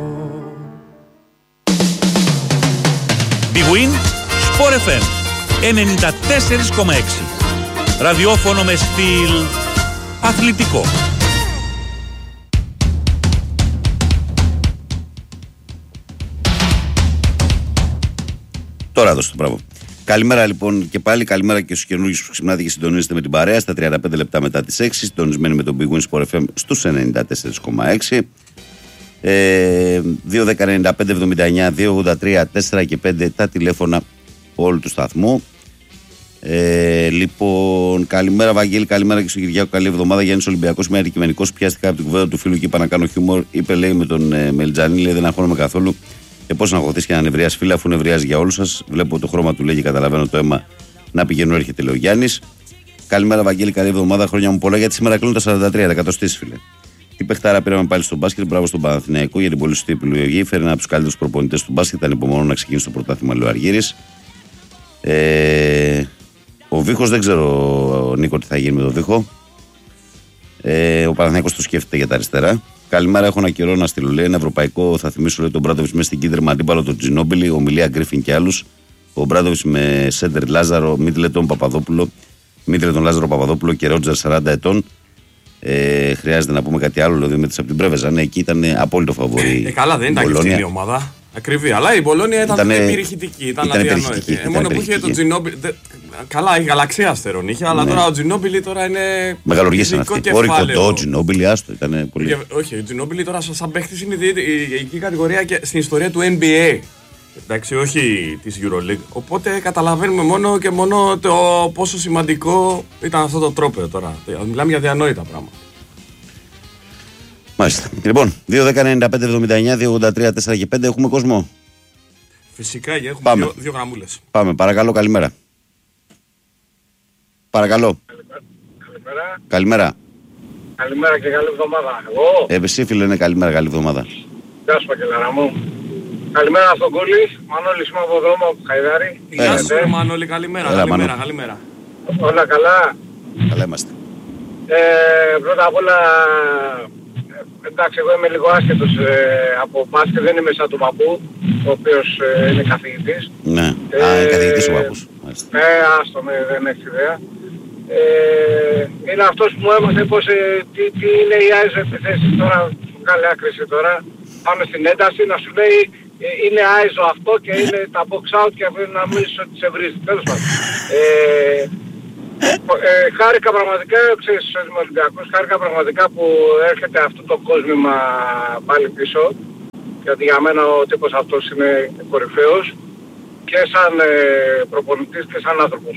Big Win Sport εφ εμ ενενήντα τέσσερα κόμμα έξι. Ραδιόφωνο με στυλ αθλητικό. Τώρα δώστε το μπράβο. Καλημέρα λοιπόν και πάλι, καλημέρα και στους καινούργιους που ξυπνάτε και συντονίζετε με την παρέα στα τριάντα πέντε λεπτά μετά τις έξι, συντονισμένοι με τον Big Win Sport εφ εμ στους ενενήντα τέσσερα κόμμα έξι. Ε, δύο δέκα ενενήντα πέντε εβδομήντα εννιά δύο ογδόντα τρία τέσσερα και πέντε τα τηλέφωνα όλου του σταθμού. Ε, λοιπόν, καλημέρα Βαγγέλη, καλημέρα και στον Κυριάκο, καλή εβδομάδα. Γιάννης Ολυμπιακός, είμαι αντικειμενικός. Πιάστηκα από την κουβέντα του φίλου και είπα να κάνω χιούμορ. Είπε, λέει, με τον ε, Μελιτζανή, λέει, δεν αγχώνομαι καθόλου. Και πώς να αγχωθείς και να νευριάσει, φίλε, αφού νευριάζει για όλους σας. Βλέπω το χρώμα του, λέει, και καταλαβαίνω το αίμα να πηγαίνω, έρχεται, λέει ο Γιάννης. Καλημέρα Βαγγέλη, καλή εβδομάδα. Χρόνια μου πολλά, γιατί σήμερα κλείνουν τα σαράντα τρία, εκατοστής, φίλε. Τι παιχτάρα πήραμε πάλι στο μπάσκετ. Μπράβο στον Παναθηναϊκό για την πολύ σωστή επιλογή. Φέρει ένα από τους καλύτερους προπονητές του μπάσκετ. Ήταν υπομονώ να ξεκινήσει το πρωτάθλημα, λέει ο Αργύρης. Ε, ο Βίχος δεν ξέρω, Νίκο, τι θα γίνει με τον Βίχο. Ε, ο Παναθηναϊκός το σκέφτεται για τα αριστερά. Καλημέρα, έχω ένα καιρό να στείλω. Λέει ένα ευρωπαϊκό, θα θυμίσω, λέει, τον Μπράντοβιτς μέσα στην κίτρινη με αντίπαλο τον Τζινόμπιλι, ομιλία Γκρίφιν και άλλους. Ο Μπράντοβιτς με Σέντερ Λάζαρο, Μίτλετον Παπαδόπουλο, Μίτλετον Λάζαρο Παπαδόπουλο και Ρότζερ σαράντα ετών. Ε, χρειάζεται να πούμε κάτι άλλο, δηλαδή με από την Πρέβεζα. Ναι, εκεί ήταν απόλυτο φαβορί. Ε, καλά, δεν ήταν και αυτή η ομάδα. Ακριβή. Αλλά η Μπολόνια ήταν Ήτανε... περιχητική. Ήταν, ήταν αδιανόητη. Ε, μόνο που είχε τον Τζινόμπιλ. Δε... Καλά, η γαλαξία αστερών είχε, αλλά ναι. τώρα ο Τζινόμπιλ τώρα είναι. Μεγαλουργήσαν αυτοί. Όρι κοντό, Τζινόμπιλ, άστο. Ήταν πολύ. Και, όχι, ο Τζινόμπιλ τώρα σαν παίχτη είναι η ειδική κατηγορία και στην ιστορία του N B A. Εντάξει, όχι της EuroLeague. Οπότε καταλαβαίνουμε μόνο και μόνο το πόσο σημαντικό ήταν αυτό το τρόπαιο τώρα. Μιλάμε για διανόητα πράγματα. Μάλιστα. Λοιπόν, δύο δέκα ενενήντα πέντε εβδομήντα εννιά δύο ογδόντα τρία τέσσερα και πέντε έχουμε κόσμο. Φυσικά, έχουμε Πάμε. δύο, δύο γραμμούλες. Πάμε, παρακαλώ, καλημέρα. Παρακαλώ. Καλημέρα. Καλημέρα. Καλημέρα και καλή εβδομάδα. Εγώ. Ε, εσύ φίλε, είναι καλημέρα, καλή εβδομάδα. Γεια σου Παγκελάρα μου. Καλημέρα στον Κούλη, Μανώλη είμαι από δρόμο από Χαϊδάρη. Γεια σου Μανώλη, καλημέρα, Έλα, καλημέρα, Μανώ. καλημέρα. Όλα καλά. Καλά είμαστε. Ε, πρώτα απ' όλα, εντάξει εγώ είμαι λίγο άσχετος ε, από μπάσκετ, δεν είμαι σαν τον παππού, ο οποίος ε, είναι καθηγητής. Ναι, ε, α, είναι καθηγητής ο παππούς. Ε, άστο, ναι, δεν έχεις ιδέα. Ε, είναι αυτός που μου έμαθε πως, ε, τι, τι είναι οι άιζο επιθέσεις τώρα, σου κάνει άκρηση τώρα. Πάμε στην ένταση να σου λέει ε, είναι άιζο αυτό και είναι τα box out και πρέπει να μιλήσεις ότι σε βρίζει. Τέλος πάντων. Ε, ε, χάρηκα πραγματικά, ξέρεις στους Ολυμπιακούς, χάρηκα πραγματικά που έρχεται αυτό το κόσμημα πάλι πίσω. Γιατί για μένα ο τύπος αυτός είναι κορυφαίος και σαν ε, προπονητής και σαν άνθρωπος.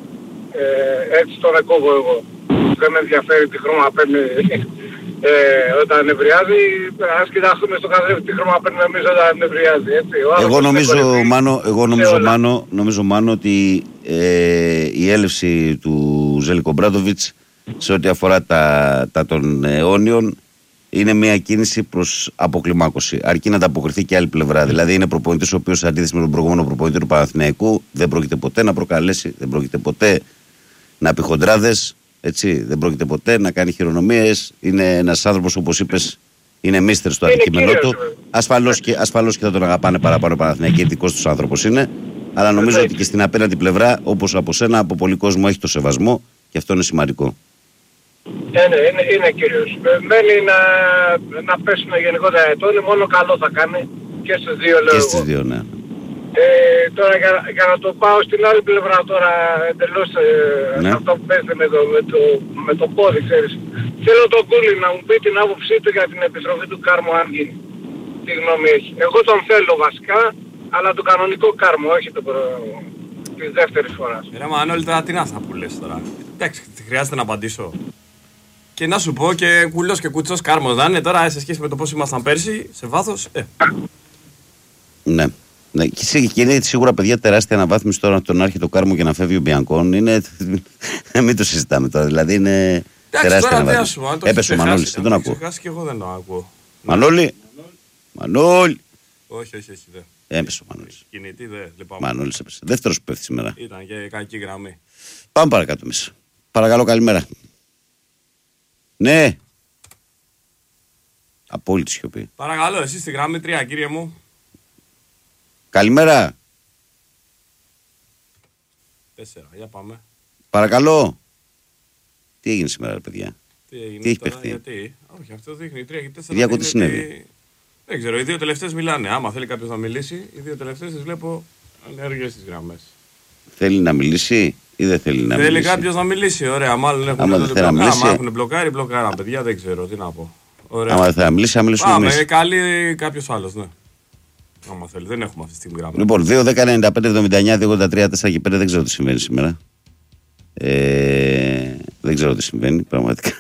Ε, έτσι τον εκόβω εγώ. Δεν με ενδιαφέρει τι χρώμα παίρνει ε, όταν νευριάζει. Ας κοιτάξουμε στο καθρέφτη τι χρώμα παίρνει εμείς όταν νευριάζει. Έτσι. Εγώ νομίζω, Μάνο, εγώ νομίζω, Μάνο, νομίζω Μάνο ότι ε, η έλευση του Ζέλικο Μπράντοβιτς σε ό,τι αφορά τα, τα των αιώνιων είναι μια κίνηση προς αποκλιμάκωση. Αρκεί να τα αποκριθεί και άλλη πλευρά. Δηλαδή είναι προπονητής ο οποίος σε αντίθεση με τον προηγούμενο προπονητή του Παναθηναϊκού δεν πρόκειται ποτέ να προκαλέσει, δεν πρόκειται ποτέ να πει χοντράδες, έτσι, δεν πρόκειται ποτέ να κάνει χειρονομίες. Είναι ένας άνθρωπος, όπως είπες, είναι μίστερ στο αντικείμενό του. Ασφαλώς και, ασφαλώς και θα τον αγαπάνε παραπάνω οι Παναθηναϊκοί, δικός τους άνθρωπος είναι. Αλλά νομίζω ότι και στην απέναντι πλευρά, όπως από σένα, από πολύ κόσμο έχει το σεβασμό και αυτό είναι σημαντικό. Ναι, ναι, είναι, είναι κύριος. Μένει να, να πέσουν γενικότερα ετώνει, μόνο καλό θα κάνει και στις δύο λέω. Και στις δύο, ναι. Ε, τώρα για, για να το πάω στην άλλη πλευρά τώρα εντελώς ε, ναι. αυτό που παίζει με το, με, το, με το πόδι, ξέρεις. Θέλω τον Κούλι να μου πει την άποψή του για την επιστροφή του Κάρμου αν γίνει. Τι γνώμη έχει. Εγώ τον θέλω βασικά, αλλά το κανονικό Κάρμο, όχι το προ... της δεύτερης φοράς. Ρε Μανώλη, τώρα τι να θα που λες τώρα. Εντάξει, χρειάζεται να απαντήσω. Και να σου πω και κουλός και κουτσός Κάρμος να είναι τώρα σε σχέση με το πώς ήμασταν πέρσι, σε βάθος, ε. Ναι. Ναι, και είναι σίγουρα παιδιά τεράστια αναβάθμιση τώρα τον άρχιτο Κάρμο και να φεύγει ο Μπιανκόν. Είναι. Μην το συζητάμε τώρα. Δηλαδή είναι εντάξει, τεράστια αναβάθμιση. Έπεσε ο Μανώλης, δεν τον ακούω. Και εγώ δεν τον ακούω. Μανώλη! Μανώλη! Όχι, όχι, όχι. Δε. Έπεσε ο Μανώλης. Κινητή, δε. Μανώλης έπεσε. Δεύτερος που πέφτει σήμερα. Ήταν και κακή γραμμή. Πάμε παρακάτω μέσα. Παρακαλώ, καλημέρα. Ναι. Απόλυτη σιωπή. Παρακαλώ, εσύ στη γραμμή τρία, κύριε μου. Καλημέρα. Τέσσερα, για πάμε. Παρακαλώ. Τι έγινε σήμερα, ρε παιδιά. Τι, έγινε τι έχει τώρα, παιχτεί. Γιατί. Όχι, αυτό δείχνει τρία και τέσσερα. Διακό τι συνέβη. Ότι... Δεν ξέρω, οι δύο τελευταίες μιλάνε. Άμα θέλει κάποιος να μιλήσει, οι δύο τελευταίες τις βλέπω ενέργειες στις γραμμές. Θέλει να μιλήσει ή δεν θέλει να θέλει μιλήσει. Θέλει κάποιος να μιλήσει, ωραία. Μάλλον έχουν, άμα δεν θέλει να μιλήσει. Άμα έχουν μπλοκάρει, μπλοκάραν, παιδιά, δεν ξέρω τι να πω. Ωραία. Άμα δεν θέλει να μιλήσει, θα μιλήσουμε εμείς. Πάμε, καλεί κάποιος άλλος, ναι. Άμα θέλει, δεν έχουμε αυτή τη στιγμή γράμμα. Λοιπόν, δύο δέκα ενενήντα πέντε εβδομήντα εννιά δύο ογδόντα τρία τέσσερα και πέντε δεν ξέρω τι συμβαίνει σήμερα. Ε, δεν ξέρω τι συμβαίνει, πραγματικά.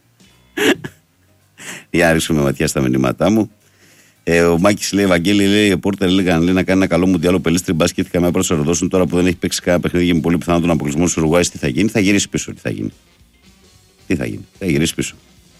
Για να ρίξουμε ματιά στα μηνύματά μου. Ε, ο Μάκης λέει: Ευαγγέλη, λέει: οι Πόρτερ λέγανε λέει, να κάνει ένα καλό μουντιάλο πελίστρι μπάσκετ και καμιά πρώτη δώσουν τώρα που δεν έχει παίξει κανένα παιχνίδι και με πολύ πιθανό τον αποκλεισμό του Ουρουάη. Τι θα γίνει, θα γυρίσει πίσω. Τι θα γίνει. Τι θα γίνει, θα γυρίσει πίσω.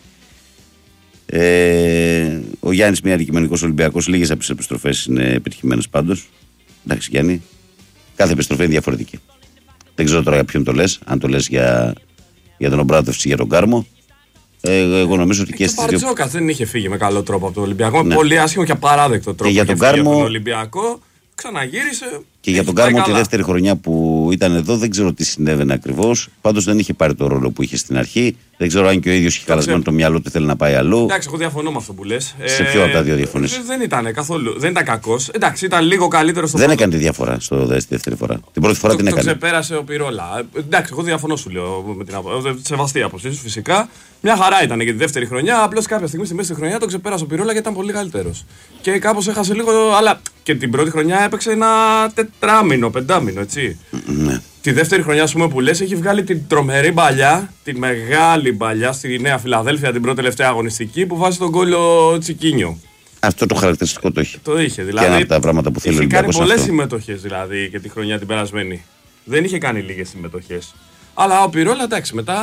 Ε, ο Γιάννης, μια αντικειμενικός Ολυμπιακός, λίγες από τις επιστροφές είναι επιτυχημένες πάντως. Εντάξει, Γιάννη, κάθε επιστροφή είναι διαφορετική. Δεν ξέρω τώρα για ποιον το λες, αν το λες για, για τον Ομπράτοφιτς ή για τον Κάρμο. Ε, εγώ νομίζω ότι και, και στις δύο. Ο Μπαρτζόκας δεν είχε φύγει με καλό τρόπο από τον Ολυμπιακό. Ναι. Πολύ άσχημο και απαράδεκτο τρόπο. Και για τον Κάρμο. Τον Ολυμπιακό ξαναγύρισε. Και για τον Κάρμο τη δεύτερη χρονιά που ήταν εδώ δεν ξέρω τι συνέβαινε ακριβώς. Πάντως δεν είχε πάρει το ρόλο που είχε στην αρχή. Δεν ξέρω αν και ο ίδιος έχει χαλασμένο το μυαλό του, θέλει να πάει αλλού. Εντάξει, εγώ διαφωνώ με αυτό που λες. Σε ποιο από τα δύο διαφωνείς? Δεν ήταν καθόλου. Δεν ήταν κακός. Εντάξει, ήταν λίγο καλύτερο στο Δεν πρώτο. έκανε τη διαφορά στο στη δεύτερη φορά. Την πρώτη φορά το, την το έκανε. Το ξεπέρασε ο Πυρόλα. Εντάξει, εγώ διαφωνώ σου λέω με την απο... σεβαστή άποψή σου φυσικά. Μια χαρά ήταν για τη δεύτερη χρονιά. Απλώς κάποια στιγμή στη μέση τη χρονιά τον ξεπέρασε ο Πυρόλα γιατί ήταν πολύ καλύτερος. Και κάπως έχασε λίγο. Αλλά και την πρώτη χρονιά έπαιξε ένα τετράμινο, πεντάμινο, έτσι. Ναι. Τη δεύτερη χρονιά, ας πούμε, που λες, έχει βγάλει την τρομερή μπαλιά, την μεγάλη μπαλιά στη Νέα Φιλαδέλφια την πρώτη τελευταία αγωνιστική που βάζει τον κόλλο Τσικίνιο. Αυτό το χαρακτηριστικό το είχε. Το είχε, δηλαδή. Και ένα από τα πράγματα που θέλει ο Ολυμπιακός. Είχε κάνει πολλές αυτό. συμμετοχές δηλαδή και τη χρονιά την περασμένη. Δεν είχε κάνει λίγες συμμετοχές. Αλλά ο Πυρόλα, εντάξει, μετά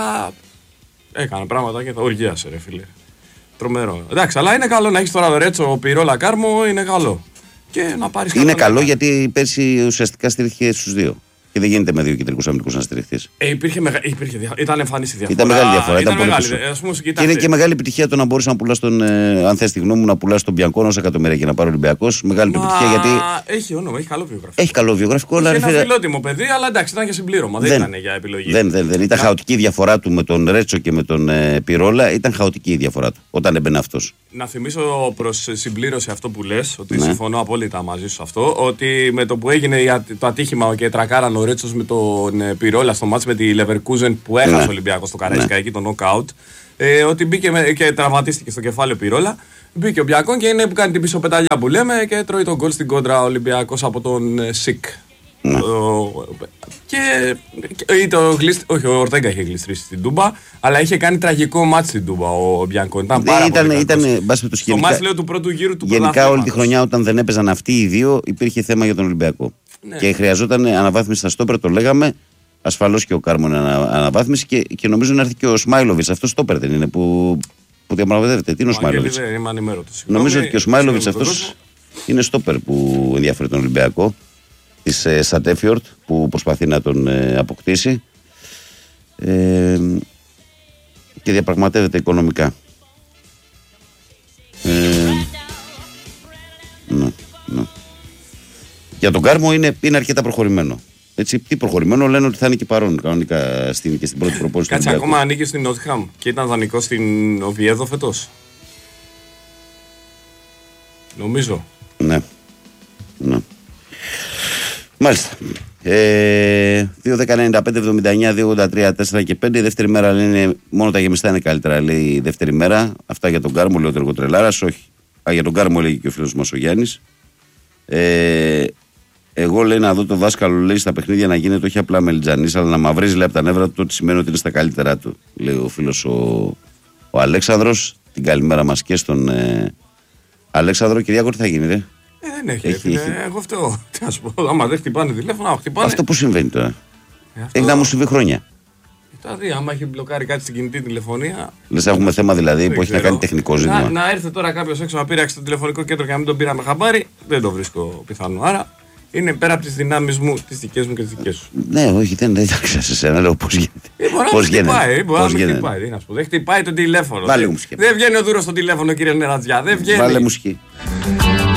έκανε πράγματα και τα οργίασε, ρε φίλε. Τρομερό. Εντάξει, αλλά είναι καλό να έχεις τώρα Ρέτσο, ο Πυρόλα Κάρμο, είναι καλό. Και να πάρεις Είναι καλό λεπτά. γιατί πέρσι ουσιαστικά στηρίχθηκε στους δύο. Και δεν γίνεται με δύο κεντρικούς αμυντικούς να στηριχθείς. Ε, υπήρχε μεγα... υπήρχε δια... Ήταν εμφανής η διαφορά. Ήταν μεγάλη διαφορά. Ήταν, ήταν πολύ μεγάλη. πίσω. Ας πούμε, και είναι και μεγάλη επιτυχία το να μπορείς να πουλάς τον. Ε, αν θες τη γνώμη μου, να πουλάς τον Μπιανκόνο ως εκατομμύρια και να πάρει ο Ολυμπιακός. Μεγάλη του επιτυχία γιατί. Έχει όνομα, έχει καλό βιογραφικό. Έχει καλό βιογραφικό. Είναι αλλά ένα φιλότιμο παιδί, αλλά εντάξει, ήταν και συμπλήρωμα. Δεν, δεν ήταν για επιλογή. Δεν, δεν, δεν. Ήταν χαοτική η διαφορά του με τον Ρέτσο και με τον ε, Πυρόλα. Ήταν χαοτική η διαφορά του όταν έμπαινε αυτός. Να θυμίσω προς συμπλήρωση αυτό που λες, ότι ναι. συμφωνώ απόλυτα μαζί σου αυτό, ότι με το που έγινε το ατύχημα και τρακάραν ο Ρέτσος με τον Πυρόλα στο μάτς με τη Leverkusen που έχασε ο ναι. Ολυμπιακός στο Καραϊσκάκι, ναι. εκεί το knockout, ε, ότι μπήκε με, και τραυματίστηκε στο κεφάλι ο Πυρόλα, μπήκε ο Μπιακόν και είναι που κάνει την πίσω πεταλιά που λέμε και τρώει τον γκολ στην κόντρα ο Ολυμπιακός από τον Σικ. Ναι. Ο, και, και το γλισ, όχι, ο Ορτέγκα είχε γλιστρήσει στην Τούμπα, αλλά είχε κάνει τραγικό μάτς στην Τούμπα ο Μπιανκόν. Ήταν πάρα ήταν, πολύ ήταν, ήταν, στο μάτς λέω του πρώτου γύρου του γενικά όλη τη χρονιά όταν δεν έπαιζαν αυτοί οι δύο υπήρχε θέμα για τον Ολυμπιακό. Ναι. Και χρειαζόταν αναβάθμιση στα στόπερ, το λέγαμε. Ασφαλώς και ο Κάρμον ανα, αναβάθμιση και, και νομίζω να έρθει και ο Σμάιλοβιτς. Αυτό στόπερ δεν είναι που, που διαπραγματεύεται. Τι είναι ο Σμάιλοβιτς? Νομίζω ότι και ο Σμάιλοβιτς αυτός είναι στόπερ που ενδιαφέρει τον Ολυμπιακό της ε, Σατέφιορτ που προσπαθεί να τον ε, αποκτήσει ε, και διαπραγματεύεται οικονομικά. Ε, ναι, ναι. Για τον Κάρμο είναι, είναι αρκετά προχωρημένο. Έτσι, τι προχωρημένο, λένε ότι θα είναι και παρόν κανονικά στην, και στην πρώτη προπόνηση. Κάτσε, ακόμα ανήκει στην Νότιχαμ και ήταν δανεικό στην Οβιέδο φέτος. Νομίζω. Ναι. ναι. Μάλιστα. Ε, δύο δέκα ενενήντα πέντε εβδομήντα εννιά δύο ογδόντα τρία τέσσερα και πέντε. Η δεύτερη μέρα λένε μόνο τα γεμιστά είναι καλύτερα. Λέει η δεύτερη μέρα. Αυτά για τον Κάρμο, λέει ο Τεργοτρελάρας. Όχι. Α, για τον Κάρμο λέγει και ο φίλος μας ο Γιάννης. Ε, εγώ λέει να δω το δάσκαλο λέει στα παιχνίδια να γίνεται όχι απλά μελιτζανής, αλλά να μαυρίζει λέει από τα νεύρα του, τότε σημαίνει ότι είναι στα καλύτερά του. Λέει ο φίλος ο, ο Αλέξανδρος. Την καλημέρα μας και στον ε, Αλέξανδρο. Κυριάκο, τι θα γίνει, ρε? Ε, δεν έχει. έχει, έχει. Ε, εγώ φταίω. Τι να σου πω, άμα δεν χτυπάνε τηλέφωνα, χτυπάνε. Αυτό που συμβαίνει τώρα. Ε, αυτό... Έχει να μου συμβεί χρόνια. Τα δει, άμα έχει μπλοκάρει κάτι στην κινητή τηλεφωνία. Λες να έχουμε θέμα δηλαδή που έχει να κάνει τεχνικό ζήτημα. Να, να έρθει τώρα κάποιο έξω να πείραξε το τηλεφωνικό κέντρο και να μην τον πήραμε χαμπάρι, δεν το βρίσκω πιθανό. Άρα είναι πέρα από τις δυνάμεις μου, τις δικές μου και τις δικές σου. Ναι, όχι, δεν εντάξει σε σένα, λέω πώς γίνεται. Πώς γίνεται. Πώς γίνεται. Δεν χτυπάει το τηλέφωνο. Βάλε μουσική. Δεν βγαίνει ο Δούρος στο τηλέφωνο, κύριε Νερατζιά. Δεν βγαίνει. Βάλε μουσική.